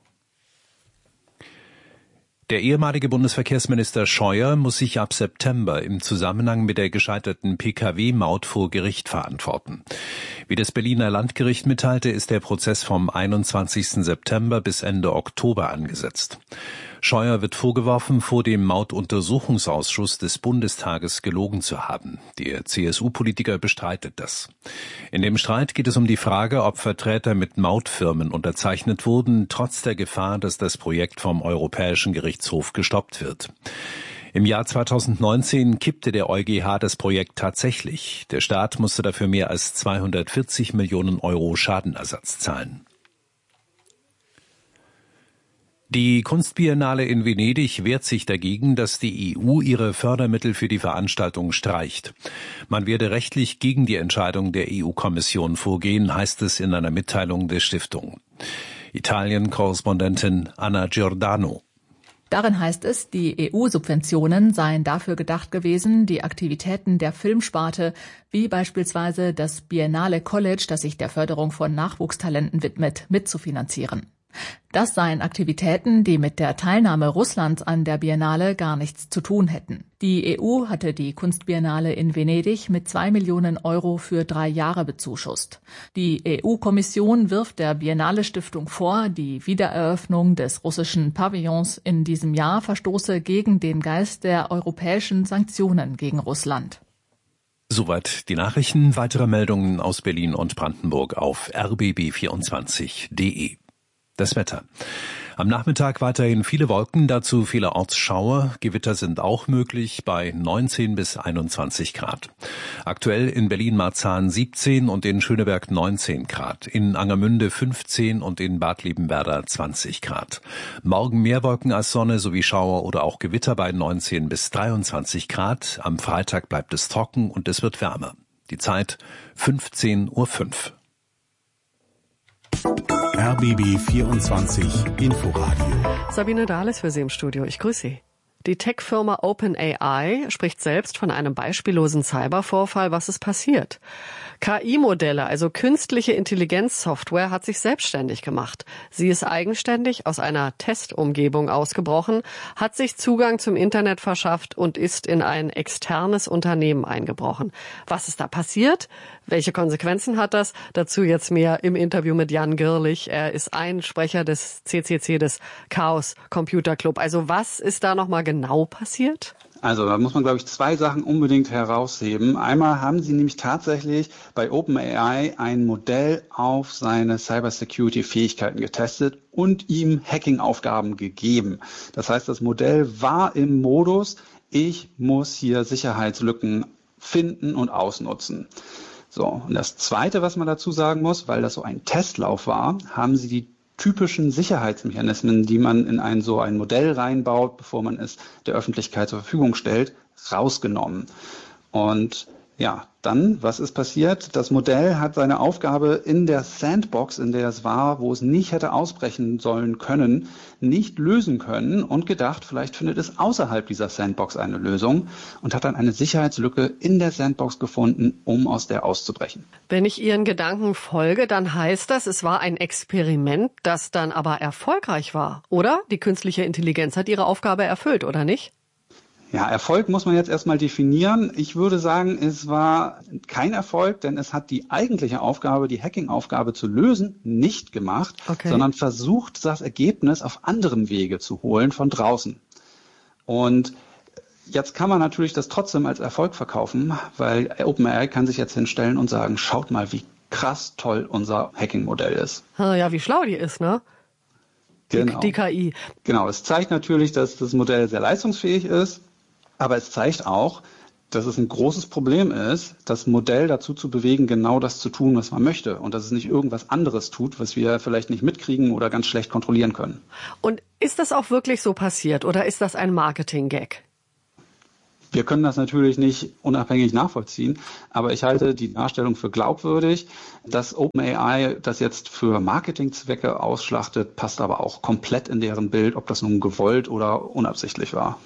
Der ehemalige Bundesverkehrsminister Scheuer muss sich ab September im Zusammenhang mit der gescheiterten P K W-Maut vor Gericht verantworten. Wie das Berliner Landgericht mitteilte, ist der Prozess vom einundzwanzigsten September bis Ende Oktober angesetzt. Scheuer wird vorgeworfen, vor dem Mautuntersuchungsausschuss des Bundestages gelogen zu haben. Der C S U-Politiker bestreitet das. In dem Streit geht es um die Frage, ob Vertreter mit Mautfirmen unterzeichnet wurden, trotz der Gefahr, dass das Projekt vom Europäischen Gerichtshof gestoppt wird. Im Jahr zweitausendneunzehn kippte der EuGH das Projekt tatsächlich. Der Staat musste dafür mehr als zweihundertvierzig Millionen Euro Schadenersatz zahlen. Die Kunstbiennale in Venedig wehrt sich dagegen, dass die E U ihre Fördermittel für die Veranstaltung streicht. Man werde rechtlich gegen die Entscheidung der E U-Kommission vorgehen, heißt es in einer Mitteilung der Stiftung. Italien-Korrespondentin Anna Giordano. Darin heißt es, die E U-Subventionen seien dafür gedacht gewesen, die Aktivitäten der Filmsparte, wie beispielsweise das Biennale College, das sich der Förderung von Nachwuchstalenten widmet, mitzufinanzieren. Das seien Aktivitäten, die mit der Teilnahme Russlands an der Biennale gar nichts zu tun hätten. Die E U hatte die Kunstbiennale in Venedig mit zwei Millionen Euro für drei Jahre bezuschusst. Die E U-Kommission wirft der Biennale-Stiftung vor, die Wiedereröffnung des russischen Pavillons in diesem Jahr verstoße gegen den Geist der europäischen Sanktionen gegen Russland. Soweit die Nachrichten. Weitere Meldungen aus Berlin und Brandenburg auf r b b vierundzwanzig punkt d e. Das Wetter. Am Nachmittag weiterhin viele Wolken, dazu vielerorts Schauer. Gewitter sind auch möglich bei neunzehn bis einundzwanzig Grad. Aktuell in Berlin-Marzahn siebzehn und in Schöneberg neunzehn Grad. In Angermünde fünfzehn und in Bad Liebenwerda zwanzig Grad. Morgen mehr Wolken als Sonne sowie Schauer oder auch Gewitter bei neunzehn bis dreiundzwanzig Grad. Am Freitag bleibt es trocken und es wird wärmer. Die Zeit fünfzehn Uhr fünf. R B B vierundzwanzig Inforadio. Sabine Dahles für Sie im Studio. Ich grüße Sie. Die Tech-Firma OpenAI spricht selbst von einem beispiellosen Cybervorfall. Was ist passiert? K I-Modelle, also künstliche Intelligenzsoftware, hat sich selbstständig gemacht. Sie ist eigenständig aus einer Testumgebung ausgebrochen, hat sich Zugang zum Internet verschafft und ist in ein externes Unternehmen eingebrochen. Was ist da passiert? Welche Konsequenzen hat das? Dazu jetzt mehr im Interview mit Jan Girlich. Er ist ein Sprecher des C C C, des Chaos Computer Club. Also was ist da nochmal genau passiert? Also da muss man, glaube ich, zwei Sachen unbedingt herausheben. Einmal haben sie nämlich tatsächlich bei OpenAI ein Modell auf seine Cybersecurity-Fähigkeiten getestet und ihm Hacking-Aufgaben gegeben. Das heißt, das Modell war im Modus, ich muss hier Sicherheitslücken finden und ausnutzen. So, und das Zweite, was man dazu sagen muss, weil das so ein Testlauf war, haben sie die typischen Sicherheitsmechanismen, die man in ein so ein Modell reinbaut, bevor man es der Öffentlichkeit zur Verfügung stellt, rausgenommen. Und Ja, dann, was ist passiert? Das Modell hat seine Aufgabe in der Sandbox, in der es war, wo es nicht hätte ausbrechen sollen können, nicht lösen können und gedacht, vielleicht findet es außerhalb dieser Sandbox eine Lösung und hat dann eine Sicherheitslücke in der Sandbox gefunden, um aus der auszubrechen. Wenn ich Ihren Gedanken folge, dann heißt das, es war ein Experiment, das dann aber erfolgreich war, oder? Die künstliche Intelligenz hat ihre Aufgabe erfüllt, oder nicht? Ja, Erfolg muss man jetzt erstmal definieren. Ich würde sagen, es war kein Erfolg, denn es hat die eigentliche Aufgabe, die Hacking-Aufgabe zu lösen, nicht gemacht, okay. sondern versucht, das Ergebnis auf anderem Wege zu holen von draußen. Und jetzt kann man natürlich das trotzdem als Erfolg verkaufen, weil OpenAI kann sich jetzt hinstellen und sagen, schaut mal, wie krass toll unser Hacking-Modell ist. Ja, wie schlau die ist, ne? Genau. Die, die K I. Genau, es zeigt natürlich, dass das Modell sehr leistungsfähig ist. Aber es zeigt auch, dass es ein großes Problem ist, das Modell dazu zu bewegen, genau das zu tun, was man möchte. Und dass es nicht irgendwas anderes tut, was wir vielleicht nicht mitkriegen oder ganz schlecht kontrollieren können. Und ist das auch wirklich so passiert oder ist das ein Marketing-Gag? Wir können das natürlich nicht unabhängig nachvollziehen, aber ich halte die Darstellung für glaubwürdig. Dass OpenAI das jetzt für Marketingzwecke ausschlachtet, passt aber auch komplett in deren Bild, ob das nun gewollt oder unabsichtlich war.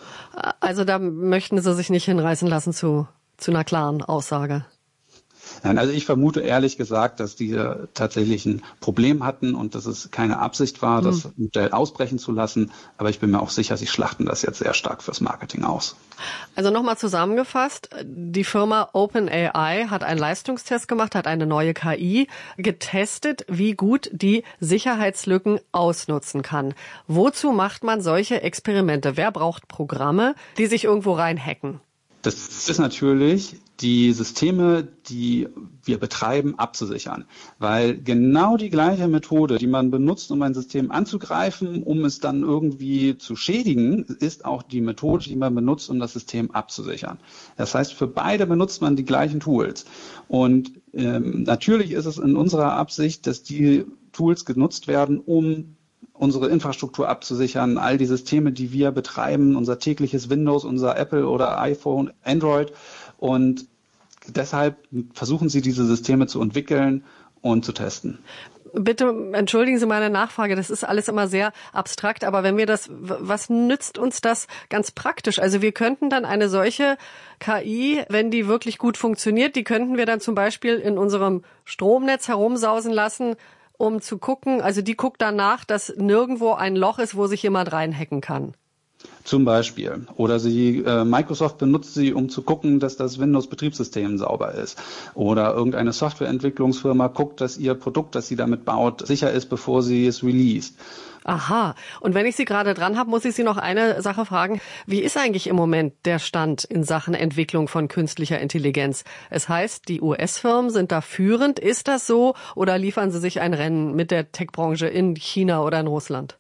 Also da möchten Sie sich nicht hinreißen lassen zu, zu einer klaren Aussage. Nein, also ich vermute ehrlich gesagt, dass die tatsächlich ein Problem hatten und dass es keine Absicht war, das hm. Modell ausbrechen zu lassen. Aber ich bin mir auch sicher, sie schlachten das jetzt sehr stark fürs Marketing aus. Also nochmal zusammengefasst, die Firma OpenAI hat einen Leistungstest gemacht, hat eine neue K I getestet, wie gut die Sicherheitslücken ausnutzen kann. Wozu macht man solche Experimente? Wer braucht Programme, die sich irgendwo reinhacken? Das ist natürlich, die Systeme, die wir betreiben, abzusichern. Weil genau die gleiche Methode, die man benutzt, um ein System anzugreifen, um es dann irgendwie zu schädigen, ist auch die Methode, die man benutzt, um das System abzusichern. Das heißt, für beide benutzt man die gleichen Tools. Und ähm, natürlich ist es in unserer Absicht, dass die Tools genutzt werden, um unsere Infrastruktur abzusichern, all die Systeme, die wir betreiben, unser tägliches Windows, unser Apple oder iPhone, Android. Und deshalb versuchen sie, diese Systeme zu entwickeln und zu testen. Bitte entschuldigen Sie meine Nachfrage, das ist alles immer sehr abstrakt, aber wenn wir das, was nützt uns das ganz praktisch? Also wir könnten dann eine solche K I, wenn die wirklich gut funktioniert, die könnten wir dann zum Beispiel in unserem Stromnetz herumsausen lassen, um zu gucken, also die guckt danach, dass nirgendwo ein Loch ist, wo sich jemand reinhacken kann. Zum Beispiel. Oder sie, äh, Microsoft benutzt sie, um zu gucken, dass das Windows-Betriebssystem sauber ist. Oder irgendeine Softwareentwicklungsfirma guckt, dass ihr Produkt, das sie damit baut, sicher ist, bevor sie es released. Aha. Und wenn ich Sie gerade dran habe, muss ich Sie noch eine Sache fragen. Wie ist eigentlich im Moment der Stand in Sachen Entwicklung von künstlicher Intelligenz? Es heißt, die U S-Firmen sind da führend. Ist das so? Oder liefern Sie sich ein Rennen mit der Tech-Branche in China oder in Russland?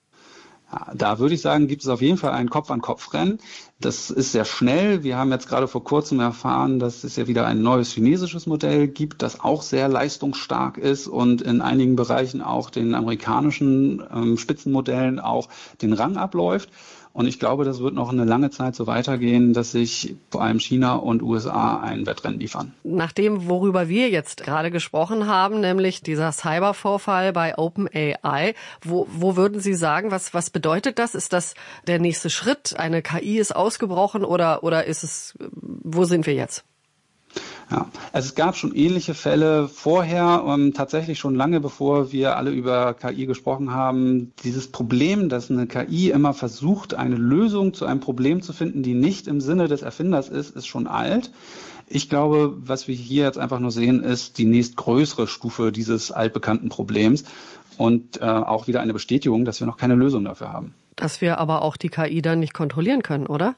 Ja, da würde ich sagen, gibt es auf jeden Fall ein Kopf-an-Kopf-Rennen. Das ist sehr schnell. Wir haben jetzt gerade vor kurzem erfahren, dass es ja wieder ein neues chinesisches Modell gibt, das auch sehr leistungsstark ist und in einigen Bereichen auch den amerikanischen ähm, Spitzenmodellen auch den Rang abläuft. Und ich glaube, das wird noch eine lange Zeit so weitergehen, dass sich vor allem China und U S A ein Wettrennen liefern. Nach dem, worüber wir jetzt gerade gesprochen haben, nämlich dieser Cybervorfall bei OpenAI, wo, wo würden Sie sagen, was, was bedeutet das? Ist das der nächste Schritt? Eine K I ist ausgebrochen oder, oder ist es, wo sind wir jetzt? Ja, also es gab schon ähnliche Fälle vorher, um, tatsächlich schon lange bevor wir alle über K I gesprochen haben. Dieses Problem, dass eine K I immer versucht, eine Lösung zu einem Problem zu finden, die nicht im Sinne des Erfinders ist, ist schon alt. Ich glaube, was wir hier jetzt einfach nur sehen, ist die nächstgrößere Stufe dieses altbekannten Problems und äh, auch wieder eine Bestätigung, dass wir noch keine Lösung dafür haben. Dass wir aber auch die K I dann nicht kontrollieren können, oder?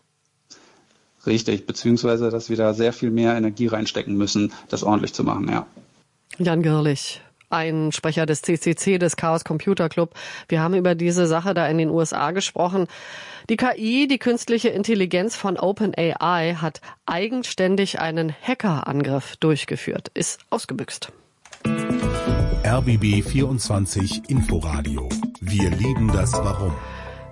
Richtig, beziehungsweise, dass wir da sehr viel mehr Energie reinstecken müssen, das ordentlich zu machen, ja. Jan Girlich, ein Sprecher des C C C, des Chaos Computer Club. Wir haben über diese Sache da in den U S A gesprochen. Die K I, die künstliche Intelligenz von OpenAI, hat eigenständig einen Hackerangriff durchgeführt, ist ausgebüxt. R B B vierundzwanzig Inforadio. Wir lieben das Warum.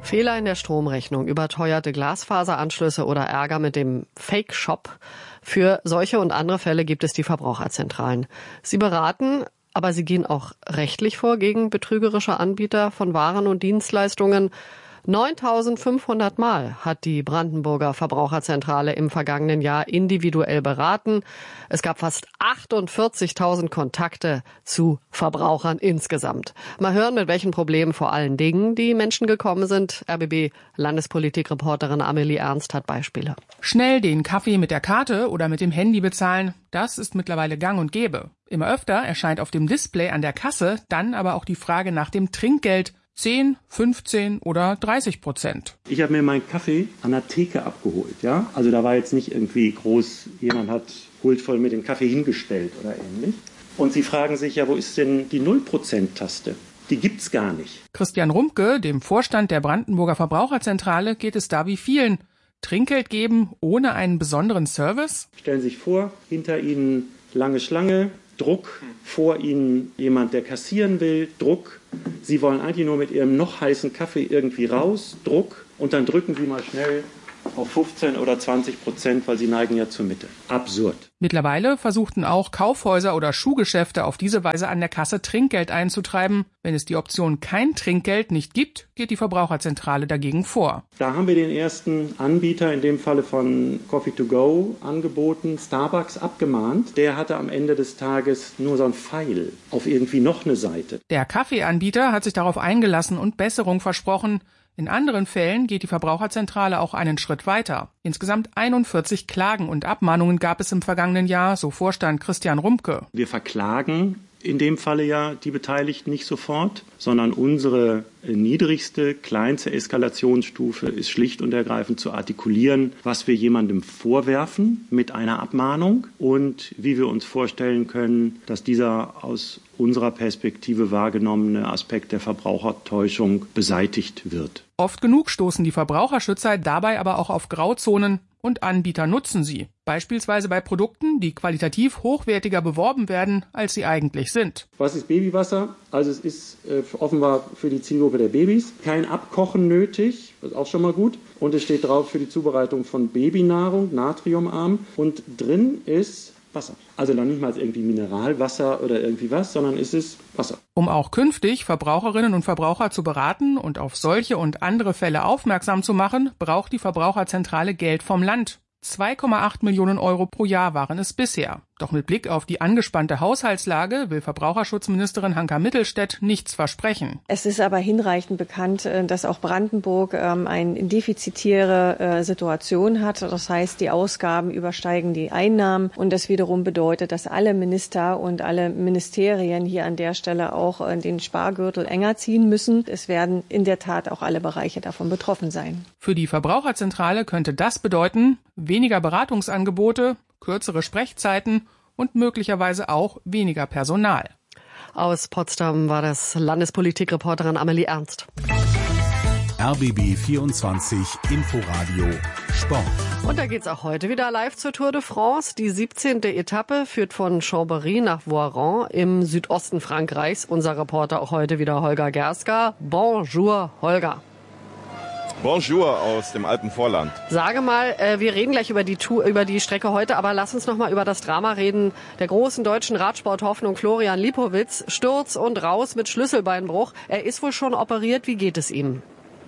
Fehler in der Stromrechnung, überteuerte Glasfaseranschlüsse oder Ärger mit dem Fake-Shop. Für solche und andere Fälle gibt es die Verbraucherzentralen. Sie beraten, aber sie gehen auch rechtlich vor gegen betrügerische Anbieter von Waren und Dienstleistungen. neuntausendfünfhundert Mal hat die Brandenburger Verbraucherzentrale im vergangenen Jahr individuell beraten. Es gab fast achtundvierzigtausend Kontakte zu Verbrauchern insgesamt. Mal hören, mit welchen Problemen vor allen Dingen die Menschen gekommen sind. R B B-Landespolitikreporterin Amelie Ernst hat Beispiele. Schnell den Kaffee mit der Karte oder mit dem Handy bezahlen, das ist mittlerweile gang und gäbe. Immer öfter erscheint auf dem Display an der Kasse dann aber auch die Frage nach dem Trinkgeld. zehn, fünfzehn oder dreißig Prozent. Ich habe mir meinen Kaffee an der Theke abgeholt. Ja? Also da war jetzt nicht irgendwie groß, jemand hat huldvoll mir den Kaffee hingestellt oder ähnlich. Und Sie fragen sich ja, wo ist denn die null Prozent Taste? Die gibt's gar nicht. Christian Rumpke, dem Vorstand der Brandenburger Verbraucherzentrale, geht es da wie vielen. Trinkgeld geben ohne einen besonderen Service? Stellen Sie sich vor, hinter Ihnen lange Schlange, Druck, vor Ihnen jemand, der kassieren will, Druck. Sie wollen eigentlich nur mit Ihrem noch heißen Kaffee irgendwie raus, Druck. Und dann drücken Sie mal schnell auf fünfzehn oder zwanzig Prozent, weil Sie neigen ja zur Mitte. Absurd. Mittlerweile versuchten auch Kaufhäuser oder Schuhgeschäfte auf diese Weise an der Kasse Trinkgeld einzutreiben. Wenn es die Option kein Trinkgeld nicht gibt, geht die Verbraucherzentrale dagegen vor. Da haben wir den ersten Anbieter, in dem Falle von Coffee to go, angeboten, Starbucks abgemahnt. Der hatte am Ende des Tages nur so ein Pfeil auf irgendwie noch eine Seite. Der Kaffeeanbieter hat sich darauf eingelassen und Besserung versprochen. In anderen Fällen geht die Verbraucherzentrale auch einen Schritt weiter. Insgesamt einundvierzig Klagen und Abmahnungen gab es im vergangenen Jahr, so Vorstand Christian Rumpke. Wir verklagen in dem Falle ja die Beteiligten nicht sofort, sondern unsere niedrigste, kleinste Eskalationsstufe ist schlicht und ergreifend zu artikulieren, was wir jemandem vorwerfen mit einer Abmahnung und wie wir uns vorstellen können, dass dieser aus unserer Perspektive wahrgenommene Aspekt der Verbrauchertäuschung beseitigt wird. Oft genug stoßen die Verbraucherschützer dabei aber auch auf Grauzonen und Anbieter nutzen sie. Beispielsweise bei Produkten, die qualitativ hochwertiger beworben werden, als sie eigentlich sind. Was ist Babywasser? Also es ist äh, offenbar für die Zielgruppe der Babys. Kein Abkochen nötig, das ist auch schon mal gut. Und es steht drauf für die Zubereitung von Babynahrung, natriumarm. Und drin ist Wasser. Also noch nicht mal irgendwie Mineralwasser oder irgendwie was, sondern es ist Wasser. Um auch künftig Verbraucherinnen und Verbraucher zu beraten und auf solche und andere Fälle aufmerksam zu machen, braucht die Verbraucherzentrale Geld vom Land. zwei Komma acht Millionen Euro pro Jahr waren es bisher. Doch mit Blick auf die angespannte Haushaltslage will Verbraucherschutzministerin Hanka Mittelstädt nichts versprechen. Es ist aber hinreichend bekannt, dass auch Brandenburg eine defizitäre Situation hat. Das heißt, die Ausgaben übersteigen die Einnahmen. Und das wiederum bedeutet, dass alle Minister und alle Ministerien hier an der Stelle auch den Spargürtel enger ziehen müssen. Es werden in der Tat auch alle Bereiche davon betroffen sein. Für die Verbraucherzentrale könnte das bedeuten, weniger Beratungsangebote, kürzere Sprechzeiten und möglicherweise auch weniger Personal. Aus Potsdam war das Landespolitikreporterin Amelie Ernst. R B B vierundzwanzig Inforadio Sport. Und da geht's auch heute wieder live zur Tour de France. Die siebzehnte Etappe führt von Chambéry nach Voiron im Südosten Frankreichs. Unser Reporter auch heute wieder Holger Gerska. Bonjour, Holger. Bonjour aus dem alten Vorland. Sage mal, äh, wir reden gleich über die Tour, über die Strecke heute, aber lass uns noch mal über das Drama reden der großen deutschen Radsporthoffnung Florian Lipowitz. Sturz und raus mit Schlüsselbeinbruch. Er ist wohl schon operiert. Wie geht es ihm?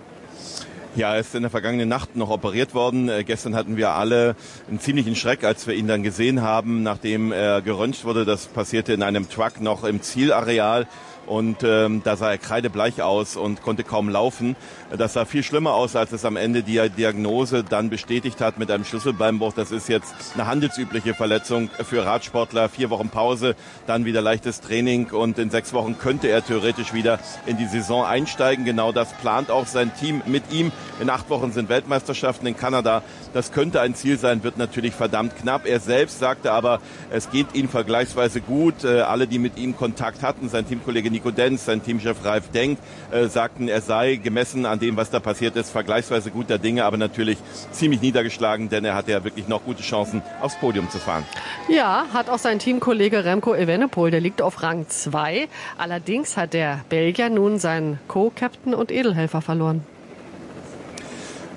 Ja, er ist in der vergangenen Nacht noch operiert worden. Äh, gestern hatten wir alle einen ziemlichen Schreck, als wir ihn dann gesehen haben, nachdem er geröntgt wurde. Das passierte in einem Truck noch im Zielareal. Und ähm, da sah er kreidebleich aus und konnte kaum laufen. Das sah viel schlimmer aus, als es am Ende die Diagnose dann bestätigt hat mit einem Schlüsselbeinbruch. Das ist jetzt eine handelsübliche Verletzung für Radsportler. Vier Wochen Pause, dann wieder leichtes Training und in sechs Wochen könnte er theoretisch wieder in die Saison einsteigen. Genau das plant auch sein Team mit ihm. In acht Wochen sind Weltmeisterschaften in Kanada. Das könnte ein Ziel sein, wird natürlich verdammt knapp. Er selbst sagte aber, es geht ihm vergleichsweise gut. Äh, alle, die mit ihm Kontakt hatten, sein Teamkollege Nico Denz, sein Teamchef Ralf Denk, äh, sagten, er sei gemessen an dem, was da passiert ist, vergleichsweise guter Dinge, aber natürlich ziemlich niedergeschlagen, denn er hatte ja wirklich noch gute Chancen, aufs Podium zu fahren. Ja, hat auch sein Teamkollege Remco Evenepoel, der liegt auf Rang zwei. Allerdings hat der Belgier nun seinen Co-Captain und Edelhelfer verloren.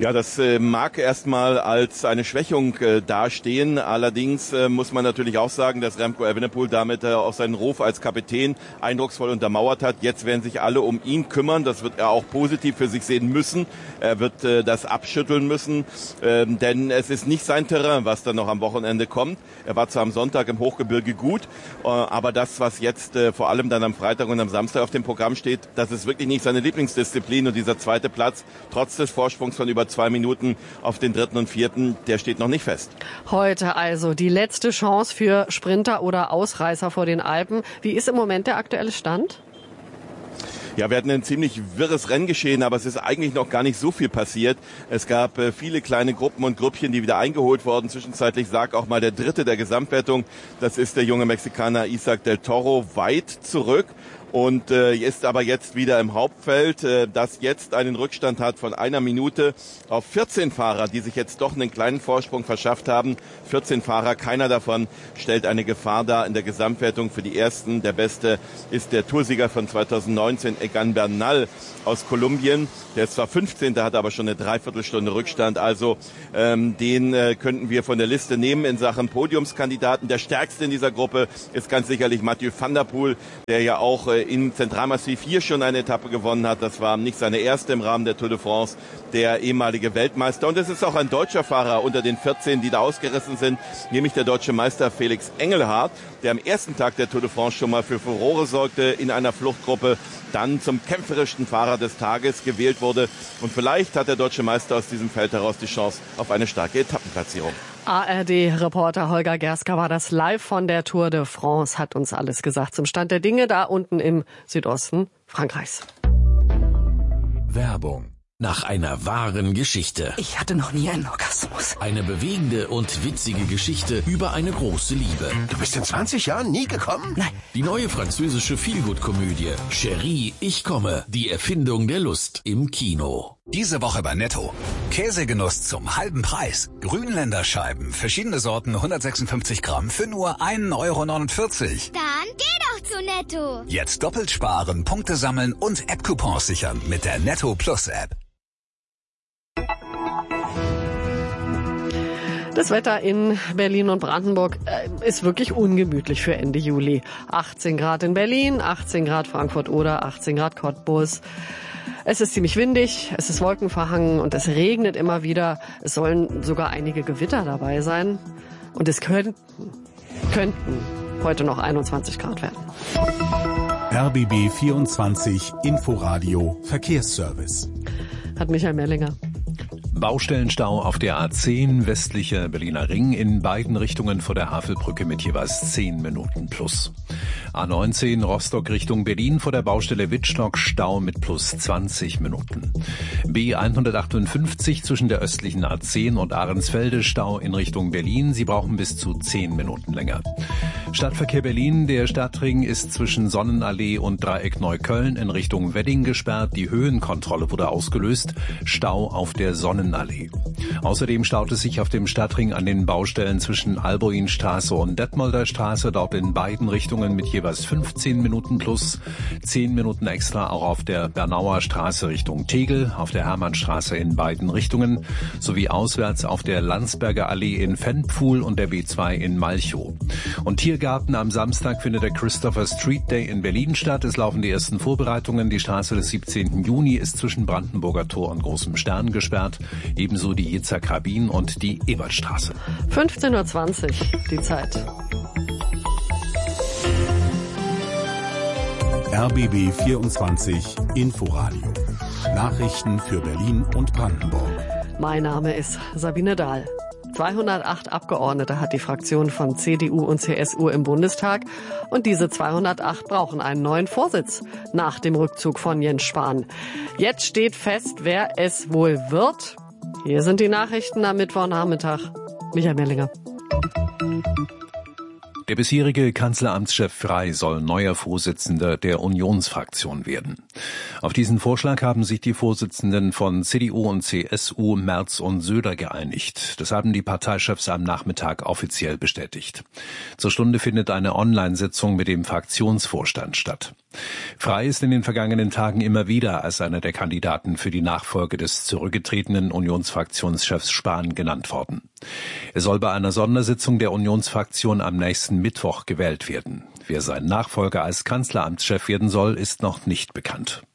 Ja, das äh, mag erstmal als eine Schwächung äh, dastehen. Allerdings äh, muss man natürlich auch sagen, dass Remco Evenepoel damit äh, auch seinen Ruf als Kapitän eindrucksvoll untermauert hat. Jetzt werden sich alle um ihn kümmern. Das wird er auch positiv für sich sehen müssen. Er wird äh, das abschütteln müssen, äh, denn es ist nicht sein Terrain, was dann noch am Wochenende kommt. Er war zwar am Sonntag im Hochgebirge gut, äh, aber das, was jetzt äh, vor allem dann am Freitag und am Samstag auf dem Programm steht, das ist wirklich nicht seine Lieblingsdisziplin. Und dieser zweite Platz, trotz des Vorsprungs von über zwei Minuten auf den dritten und vierten, der steht noch nicht fest. Heute also die letzte Chance für Sprinter oder Ausreißer vor den Alpen. Wie ist im Moment der aktuelle Stand? Ja, wir hatten ein ziemlich wirres Renngeschehen, aber es ist eigentlich noch gar nicht so viel passiert. Es gab äh, viele kleine Gruppen und Grüppchen, die wieder eingeholt wurden. Zwischenzeitlich lag auch mal der Dritte der Gesamtwertung. Das ist der junge Mexikaner Isaac del Toro, weit zurück. Und äh, ist aber jetzt wieder im Hauptfeld, äh, das jetzt einen Rückstand hat von einer Minute auf vierzehn Fahrer, die sich jetzt doch einen kleinen Vorsprung verschafft haben. vierzehn Fahrer, keiner davon stellt eine Gefahr dar in der Gesamtwertung für die Ersten. Der Beste ist der Toursieger von zweitausendneunzehn, Egan Bernal aus Kolumbien. Der ist zwar fünfzehnter, hat aber schon eine Dreiviertelstunde Rückstand. Also ähm, den äh, könnten wir von der Liste nehmen in Sachen Podiumskandidaten. Der stärkste in dieser Gruppe ist ganz sicherlich Mathieu van der Poel, der ja auch äh, in Zentralmassiv hier schon eine Etappe gewonnen hat. Das war nicht seine erste im Rahmen der Tour de France, der ehemalige Weltmeister. Und es ist auch ein deutscher Fahrer unter den vierzehn, die da ausgerissen sind, nämlich der deutsche Meister Felix Engelhardt, der am ersten Tag der Tour de France schon mal für Furore sorgte in einer Fluchtgruppe, dann zum kämpferischsten Fahrer des Tages gewählt wurde. Und vielleicht hat der deutsche Meister aus diesem Feld heraus die Chance auf eine starke Etappenplatzierung. A R D-Reporter Holger Gerska war das live von der Tour de France, hat uns alles gesagt zum Stand der Dinge da unten im Südosten Frankreichs. Werbung. Nach einer wahren Geschichte. Ich hatte noch nie einen Orgasmus. Eine bewegende und witzige Geschichte über eine große Liebe. Du bist in zwanzig Jahren nie gekommen? Nein. Die neue französische Feelgood-Komödie Chérie, ich komme. Die Erfindung der Lust im Kino. Diese Woche bei Netto. Käsegenuss zum halben Preis. Grünländer Scheiben, verschiedene Sorten, hundertsechsundfünfzig Gramm für nur ein Euro neunundvierzig. Dann geh doch zu Netto. Jetzt doppelt sparen, Punkte sammeln und App-Coupons sichern mit der Netto Plus App. Das Wetter in Berlin und Brandenburg äh, ist wirklich ungemütlich für Ende Juli. achtzehn Grad in Berlin, achtzehn Grad Frankfurt oder achtzehn Grad Cottbus. Es ist ziemlich windig, es ist wolkenverhangen und es regnet immer wieder. Es sollen sogar einige Gewitter dabei sein. Und es könnten, könnten heute noch einundzwanzig Grad werden. R B B vierundzwanzig Inforadio Verkehrsservice. Hat Michael Merlinger. Baustellenstau auf der A zehn westlicher Berliner Ring in beiden Richtungen vor der Havelbrücke mit jeweils zehn Minuten plus. A neunzehn Rostock Richtung Berlin vor der Baustelle Wittstock Stau mit plus zwanzig Minuten. B hundertachtundfünfzig zwischen der östlichen A zehn und Ahrensfelde Stau in Richtung Berlin. Sie brauchen bis zu zehn Minuten länger. Stadtverkehr Berlin, der Stadtring ist zwischen Sonnenallee und Dreieck Neukölln in Richtung Wedding gesperrt. Die Höhenkontrolle wurde ausgelöst. Stau auf der Sonnenallee. Außerdem staut es sich auf dem Stadtring an den Baustellen zwischen Alboinstraße und Detmolder Straße, dort in beiden Richtungen mit jeweils fünfzehn Minuten plus, zehn Minuten extra auch auf der Bernauer Straße Richtung Tegel, auf der Hermannstraße in beiden Richtungen, sowie auswärts auf der Landsberger Allee in Ventpfuhl und der B zwei in Malchow. Und Tiergarten am Samstag findet der Christopher Street Day in Berlin statt. Es laufen die ersten Vorbereitungen. Die Straße des siebzehnten Juni ist zwischen Brandenburger Tor und Großem Stern gesperrt. Ebenso die Yitzhak Rabin und die Ebertstraße. fünfzehn Uhr zwanzig, die Zeit. R B B vierundzwanzig Inforadio. Nachrichten für Berlin und Brandenburg. Mein Name ist Sabine Dahl. zweihundertacht Abgeordnete hat die Fraktion von C D U und C S U im Bundestag. Und diese zweihundertacht brauchen einen neuen Vorsitz nach dem Rückzug von Jens Spahn. Jetzt steht fest, wer es wohl wird. Hier sind die Nachrichten am Mittwochnachmittag. Michael Merlinger. Der bisherige Kanzleramtschef Frey soll neuer Vorsitzender der Unionsfraktion werden. Auf diesen Vorschlag haben sich die Vorsitzenden von C D U und C S U, Merz und Söder, geeinigt. Das haben die Parteichefs am Nachmittag offiziell bestätigt. Zur Stunde findet eine Online-Sitzung mit dem Fraktionsvorstand statt. Frey ist in den vergangenen Tagen immer wieder als einer der Kandidaten für die Nachfolge des zurückgetretenen Unionsfraktionschefs Spahn genannt worden. Er soll bei einer Sondersitzung der Unionsfraktion am nächsten Mittwoch gewählt werden. Wer sein Nachfolger als Kanzleramtschef werden soll, ist noch nicht bekannt.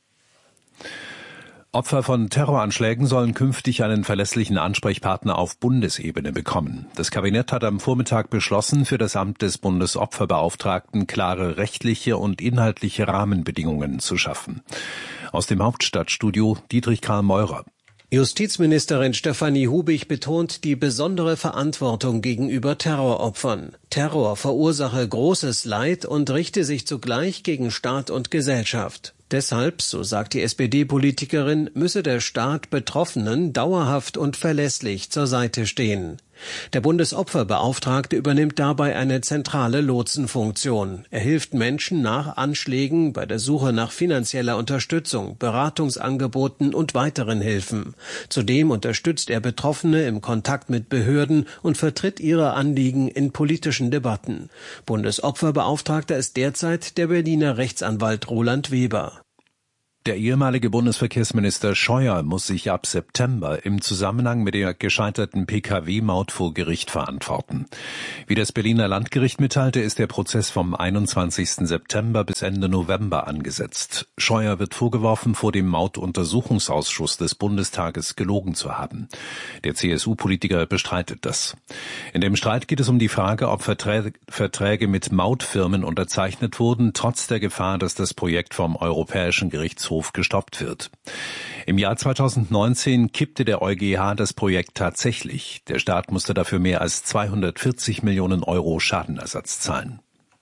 Opfer von Terroranschlägen sollen künftig einen verlässlichen Ansprechpartner auf Bundesebene bekommen. Das Kabinett hat am Vormittag beschlossen, für das Amt des Bundesopferbeauftragten klare rechtliche und inhaltliche Rahmenbedingungen zu schaffen. Aus dem Hauptstadtstudio Dietrich Karl Meurer. Justizministerin Stefanie Hubig betont die besondere Verantwortung gegenüber Terroropfern. Terror verursache großes Leid und richte sich zugleich gegen Staat und Gesellschaft. Deshalb, so sagt die S P D-Politikerin, müsse der Staat Betroffenen dauerhaft und verlässlich zur Seite stehen. Der Bundesopferbeauftragte übernimmt dabei eine zentrale Lotsenfunktion. Er hilft Menschen nach Anschlägen bei der Suche nach finanzieller Unterstützung, Beratungsangeboten und weiteren Hilfen. Zudem unterstützt er Betroffene im Kontakt mit Behörden und vertritt ihre Anliegen in politischen Debatten. Bundesopferbeauftragter ist derzeit der Berliner Rechtsanwalt Roland Weber. Der ehemalige Bundesverkehrsminister Scheuer muss sich ab September im Zusammenhang mit der gescheiterten P K W-Maut vor Gericht verantworten. Wie das Berliner Landgericht mitteilte, ist der Prozess vom einundzwanzigsten September bis Ende November angesetzt. Scheuer wird vorgeworfen, vor dem Mautuntersuchungsausschuss des Bundestages gelogen zu haben. Der C S U-Politiker bestreitet das. In dem Streit geht es um die Frage, ob Verträge, Verträge mit Mautfirmen unterzeichnet wurden, trotz der Gefahr, dass das Projekt vom Europäischen Gerichtshof gestoppt wird. Im Jahr zweitausendneunzehn kippte der EuGH das Projekt tatsächlich. Der Staat musste dafür mehr als zweihundertvierzig Millionen Euro Schadenersatz zahlen.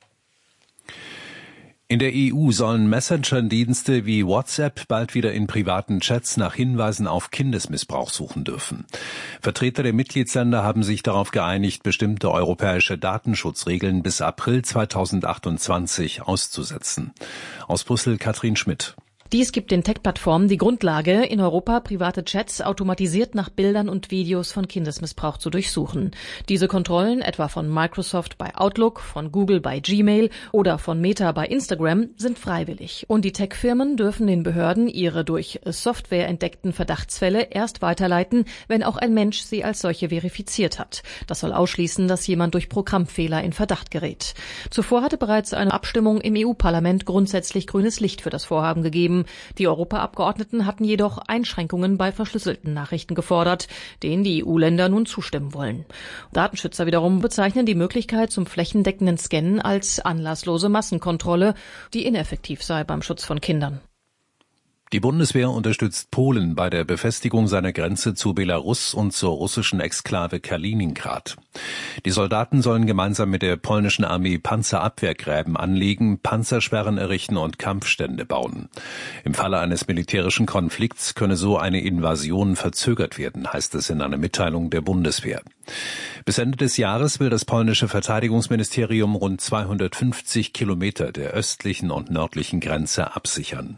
In der E U sollen Messenger-Dienste wie WhatsApp bald wieder in privaten Chats nach Hinweisen auf Kindesmissbrauch suchen dürfen. Vertreter der Mitgliedsländer haben sich darauf geeinigt, bestimmte europäische Datenschutzregeln bis April zweitausendachtundzwanzig auszusetzen. Aus Brüssel Katrin Schmidt. Dies gibt den Tech-Plattformen die Grundlage, in Europa private Chats automatisiert nach Bildern und Videos von Kindesmissbrauch zu durchsuchen. Diese Kontrollen, etwa von Microsoft bei Outlook, von Google bei Gmail oder von Meta bei Instagram, sind freiwillig. Und die Tech-Firmen dürfen den Behörden ihre durch Software entdeckten Verdachtsfälle erst weiterleiten, wenn auch ein Mensch sie als solche verifiziert hat. Das soll ausschließen, dass jemand durch Programmfehler in Verdacht gerät. Zuvor hatte bereits eine Abstimmung im E U-Parlament grundsätzlich grünes Licht für das Vorhaben gegeben. Die Europaabgeordneten hatten jedoch Einschränkungen bei verschlüsselten Nachrichten gefordert, denen die E U-Länder nun zustimmen wollen. Datenschützer wiederum bezeichnen die Möglichkeit zum flächendeckenden Scannen als anlasslose Massenkontrolle, die ineffektiv sei beim Schutz von Kindern. Die Bundeswehr unterstützt Polen bei der Befestigung seiner Grenze zu Belarus und zur russischen Exklave Kaliningrad. Die Soldaten sollen gemeinsam mit der polnischen Armee Panzerabwehrgräben anlegen, Panzersperren errichten und Kampfstände bauen. Im Falle eines militärischen Konflikts könne so eine Invasion verzögert werden, heißt es in einer Mitteilung der Bundeswehr. Bis Ende des Jahres will das polnische Verteidigungsministerium rund zweihundertfünfzig Kilometer der östlichen und nördlichen Grenze absichern.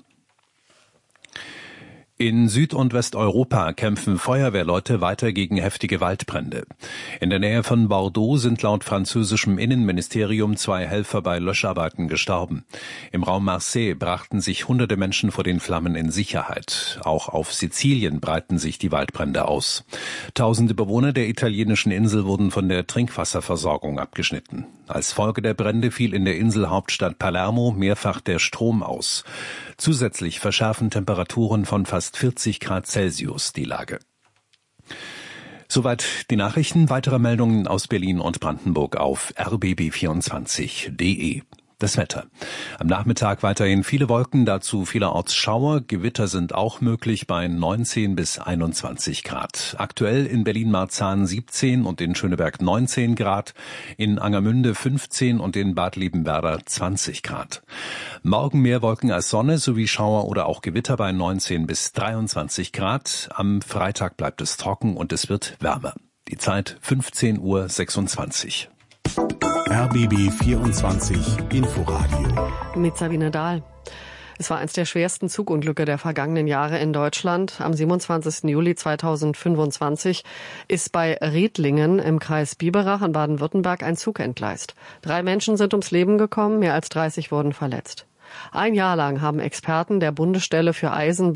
In Süd- und Westeuropa kämpfen Feuerwehrleute weiter gegen heftige Waldbrände. In der Nähe von Bordeaux sind laut französischem Innenministerium zwei Helfer bei Löscharbeiten gestorben. Im Raum Marseille brachten sich hunderte Menschen vor den Flammen in Sicherheit. Auch auf Sizilien breiten sich die Waldbrände aus. Tausende Bewohner der italienischen Insel wurden von der Trinkwasserversorgung abgeschnitten. Als Folge der Brände fiel in der Inselhauptstadt Palermo mehrfach der Strom aus. Zusätzlich verschärfen Temperaturen von fast vierzig Grad Celsius die Lage. Soweit die Nachrichten. Weitere Meldungen aus Berlin und Brandenburg auf r b b vierundzwanzig punkt d e. Das Wetter. Am Nachmittag weiterhin viele Wolken, dazu vielerorts Schauer. Gewitter sind auch möglich bei neunzehn bis einundzwanzig Grad. Aktuell in Berlin-Marzahn siebzehn und in Schöneberg neunzehn Grad, in Angermünde fünfzehn und in Bad Liebenwerda zwanzig Grad. Morgen mehr Wolken als Sonne sowie Schauer oder auch Gewitter bei neunzehn bis dreiundzwanzig Grad. Am Freitag bleibt es trocken und es wird wärmer. Die Zeit fünfzehn Uhr sechsundzwanzig. R B B vierundzwanzig Inforadio mit Sabine Dahl. Es war eines der schwersten Zugunglücke der vergangenen Jahre in Deutschland. Am siebenundzwanzigsten Juli zweitausendfünfundzwanzig ist bei Riedlingen im Kreis Biberach in Baden-Württemberg ein Zug entgleist. Drei Menschen sind ums Leben gekommen, mehr als dreißig wurden verletzt. Ein Jahr lang haben Experten der Bundesstelle für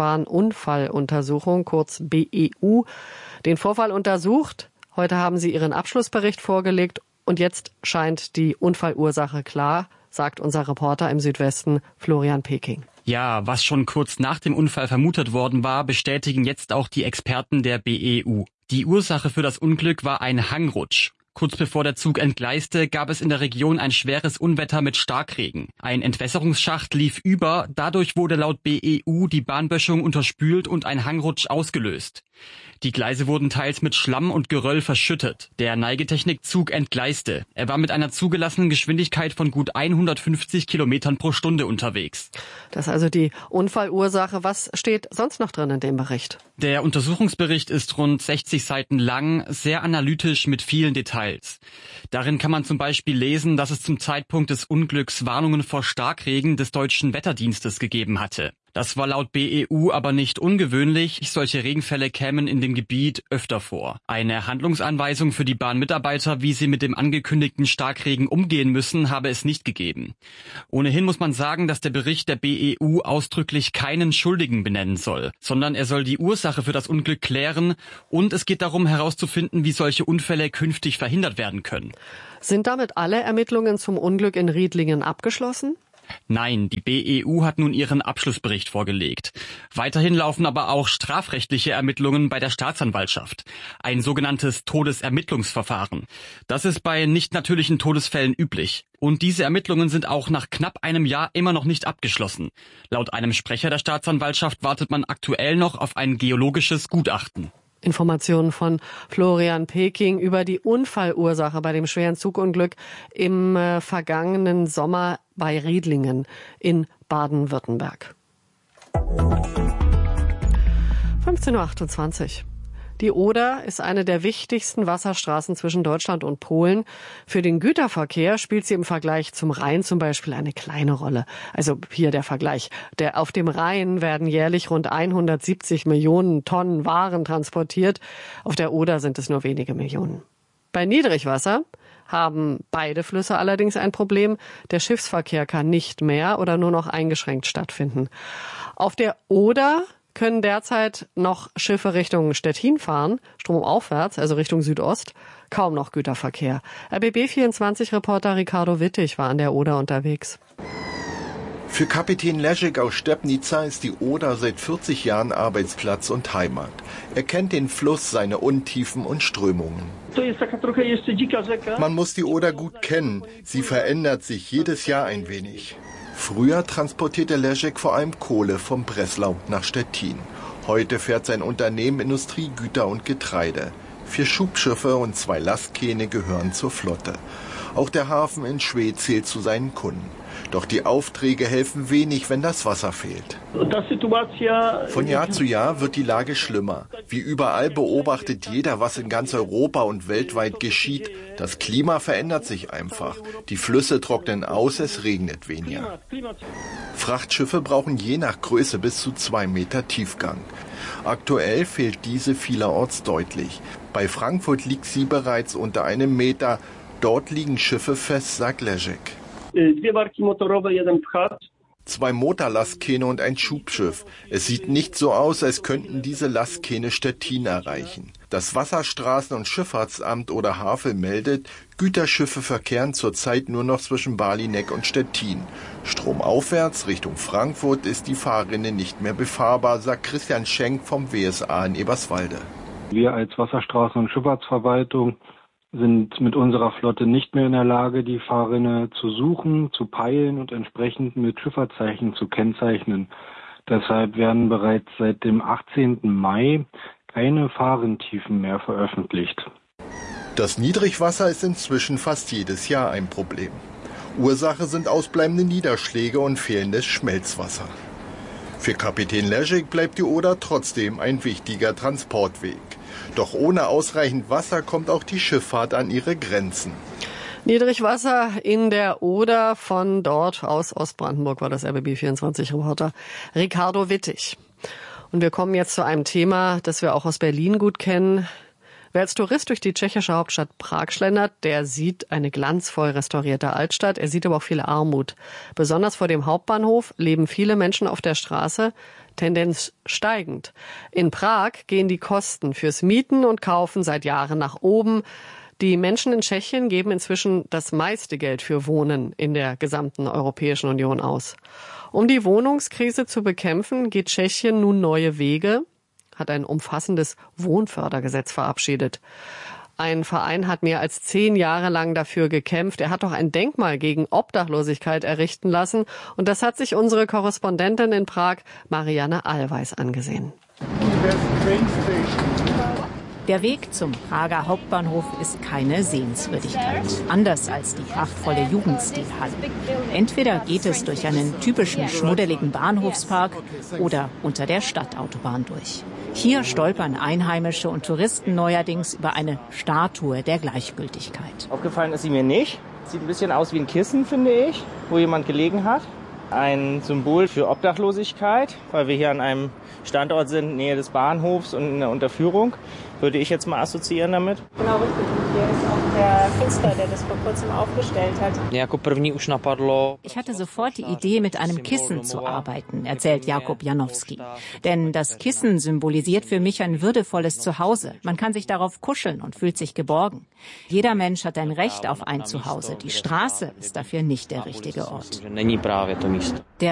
Eisenbahnunfalluntersuchung, kurz B E U, den Vorfall untersucht. Heute haben sie ihren Abschlussbericht vorgelegt und jetzt scheint die Unfallursache klar, sagt unser Reporter im Südwesten Florian Peking. Ja, was schon kurz nach dem Unfall vermutet worden war, bestätigen jetzt auch die Experten der B E U. Die Ursache für das Unglück war ein Hangrutsch. Kurz bevor der Zug entgleiste, gab es in der Region ein schweres Unwetter mit Starkregen. Ein Entwässerungsschacht lief über, dadurch wurde laut B E U die Bahnböschung unterspült und ein Hangrutsch ausgelöst. Die Gleise wurden teils mit Schlamm und Geröll verschüttet. Der Neigetechnikzug entgleiste. Er war mit einer zugelassenen Geschwindigkeit von gut hundertfünfzig Kilometern pro Stunde unterwegs. Das ist also die Unfallursache. Was steht sonst noch drin in dem Bericht? Der Untersuchungsbericht ist rund sechzig Seiten lang, sehr analytisch mit vielen Details. Darin kann man zum Beispiel lesen, dass es zum Zeitpunkt des Unglücks Warnungen vor Starkregen des deutschen Wetterdienstes gegeben hatte. Das war laut B E U aber nicht ungewöhnlich. Solche Regenfälle kämen in dem Gebiet öfter vor. Eine Handlungsanweisung für die Bahnmitarbeiter, wie sie mit dem angekündigten Starkregen umgehen müssen, habe es nicht gegeben. Ohnehin muss man sagen, dass der Bericht der B E U ausdrücklich keinen Schuldigen benennen soll, sondern er soll die Ursache für das Unglück klären und es geht darum herauszufinden, wie solche Unfälle künftig verhindert werden können. Sind damit alle Ermittlungen zum Unglück in Riedlingen abgeschlossen? Nein, die B E U hat nun ihren Abschlussbericht vorgelegt. Weiterhin laufen aber auch strafrechtliche Ermittlungen bei der Staatsanwaltschaft. Ein sogenanntes Todesermittlungsverfahren. Das ist bei nicht natürlichen Todesfällen üblich. Und diese Ermittlungen sind auch nach knapp einem Jahr immer noch nicht abgeschlossen. Laut einem Sprecher der Staatsanwaltschaft wartet man aktuell noch auf ein geologisches Gutachten. Informationen von Florian Peking über die Unfallursache bei dem schweren Zugunglück im äh, vergangenen Sommer bei Riedlingen in Baden-Württemberg. fünfzehn Uhr achtundzwanzig. Die Oder ist eine der wichtigsten Wasserstraßen zwischen Deutschland und Polen. Für den Güterverkehr spielt sie im Vergleich zum Rhein zum Beispiel eine kleine Rolle. Also hier der Vergleich. Der, auf dem Rhein werden jährlich rund hundertsiebzig Millionen Tonnen Waren transportiert. Auf der Oder sind es nur wenige Millionen. Bei Niedrigwasser haben beide Flüsse allerdings ein Problem. Der Schiffsverkehr kann nicht mehr oder nur noch eingeschränkt stattfinden. Auf der Oder können derzeit noch Schiffe Richtung Stettin fahren, stromaufwärts, also Richtung Südost, kaum noch Güterverkehr. R B B vierundzwanzig-Reporter Ricardo Wittig war an der Oder unterwegs. Für Kapitän Leszek aus Stepnica ist die Oder seit vierzig Jahren Arbeitsplatz und Heimat. Er kennt den Fluss, seine Untiefen und Strömungen. Man muss die Oder gut kennen. Sie verändert sich jedes Jahr ein wenig. Früher transportierte Leszek vor allem Kohle von Breslau nach Stettin. Heute fährt sein Unternehmen Industriegüter und Getreide. Vier Schubschiffe und zwei Lastkähne gehören zur Flotte. Auch der Hafen in Schwedt zählt zu seinen Kunden. Doch die Aufträge helfen wenig, wenn das Wasser fehlt. Von Jahr zu Jahr wird die Lage schlimmer. Wie überall beobachtet jeder, was in ganz Europa und weltweit geschieht. Das Klima verändert sich einfach. Die Flüsse trocknen aus, es regnet weniger. Frachtschiffe brauchen je nach Größe bis zu zwei Meter Tiefgang. Aktuell fehlt diese vielerorts deutlich. Bei Frankfurt liegt sie bereits unter einem Meter. Dort liegen Schiffe fest, sagt Leszek. Zwei Motorlastkähne und ein Schubschiff. Es sieht nicht so aus, als könnten diese Lastkähne Stettin erreichen. Das Wasserstraßen- und Schifffahrtsamt oder Havel meldet, Güterschiffe verkehren zurzeit nur noch zwischen Balinek und Stettin. Stromaufwärts Richtung Frankfurt ist die Fahrrinne nicht mehr befahrbar, sagt Christian Schenk vom W S A in Eberswalde. Wir als Wasserstraßen- und Schifffahrtsverwaltung sind mit unserer Flotte nicht mehr in der Lage, die Fahrrinne zu suchen, zu peilen und entsprechend mit Schifffahrtszeichen zu kennzeichnen. Deshalb werden bereits seit dem achtzehnten Mai keine Fahrrinntiefen mehr veröffentlicht. Das Niedrigwasser ist inzwischen fast jedes Jahr ein Problem. Ursache sind ausbleibende Niederschläge und fehlendes Schmelzwasser. Für Kapitän Leszek bleibt die Oder trotzdem ein wichtiger Transportweg. Doch ohne ausreichend Wasser kommt auch die Schifffahrt an ihre Grenzen. Niedrigwasser in der Oder, von dort aus Ostbrandenburg war das R B B vierundzwanzig-Reporter Ricardo Wittig. Und wir kommen jetzt zu einem Thema, das wir auch aus Berlin gut kennen. Wer als Tourist durch die tschechische Hauptstadt Prag schlendert, der sieht eine glanzvoll restaurierte Altstadt. Er sieht aber auch viel Armut. Besonders vor dem Hauptbahnhof leben viele Menschen auf der Straße, Tendenz steigend. In Prag gehen die Kosten fürs Mieten und Kaufen seit Jahren nach oben. Die Menschen in Tschechien geben inzwischen das meiste Geld für Wohnen in der gesamten Europäischen Union aus. Um die Wohnungskrise zu bekämpfen, geht Tschechien nun neue Wege, hat ein umfassendes Wohnfördergesetz verabschiedet. Ein Verein hat mehr als zehn Jahre lang dafür gekämpft. Er hat auch ein Denkmal gegen Obdachlosigkeit errichten lassen. Und das hat sich unsere Korrespondentin in Prag, Marianne Allweis, angesehen. Der Weg zum Prager Hauptbahnhof ist keine Sehenswürdigkeit. Anders als die prachtvolle Jugendstilhalle. Entweder geht es durch einen typischen schmuddeligen Bahnhofspark oder unter der Stadtautobahn durch. Hier stolpern Einheimische und Touristen neuerdings über eine Statue der Gleichgültigkeit. Aufgefallen ist sie mir nicht. Sieht ein bisschen aus wie ein Kissen, finde ich, wo jemand gelegen hat. Ein Symbol für Obdachlosigkeit, weil wir hier an einem Standort sind, Nähe des Bahnhofs und in der Unterführung, würde ich jetzt mal assoziieren damit. Genau richtig. Und hier ist auch der Künstler, der das vor kurzem aufgestellt hat. Ich hatte sofort die Idee, mit einem Kissen zu arbeiten, erzählt Jakub Janowski. Denn das Kissen symbolisiert für mich ein würdevolles Zuhause. Man kann sich darauf kuscheln und fühlt sich geborgen. Jeder Mensch hat ein Recht auf ein Zuhause. Die Straße ist dafür nicht der richtige Ort. Der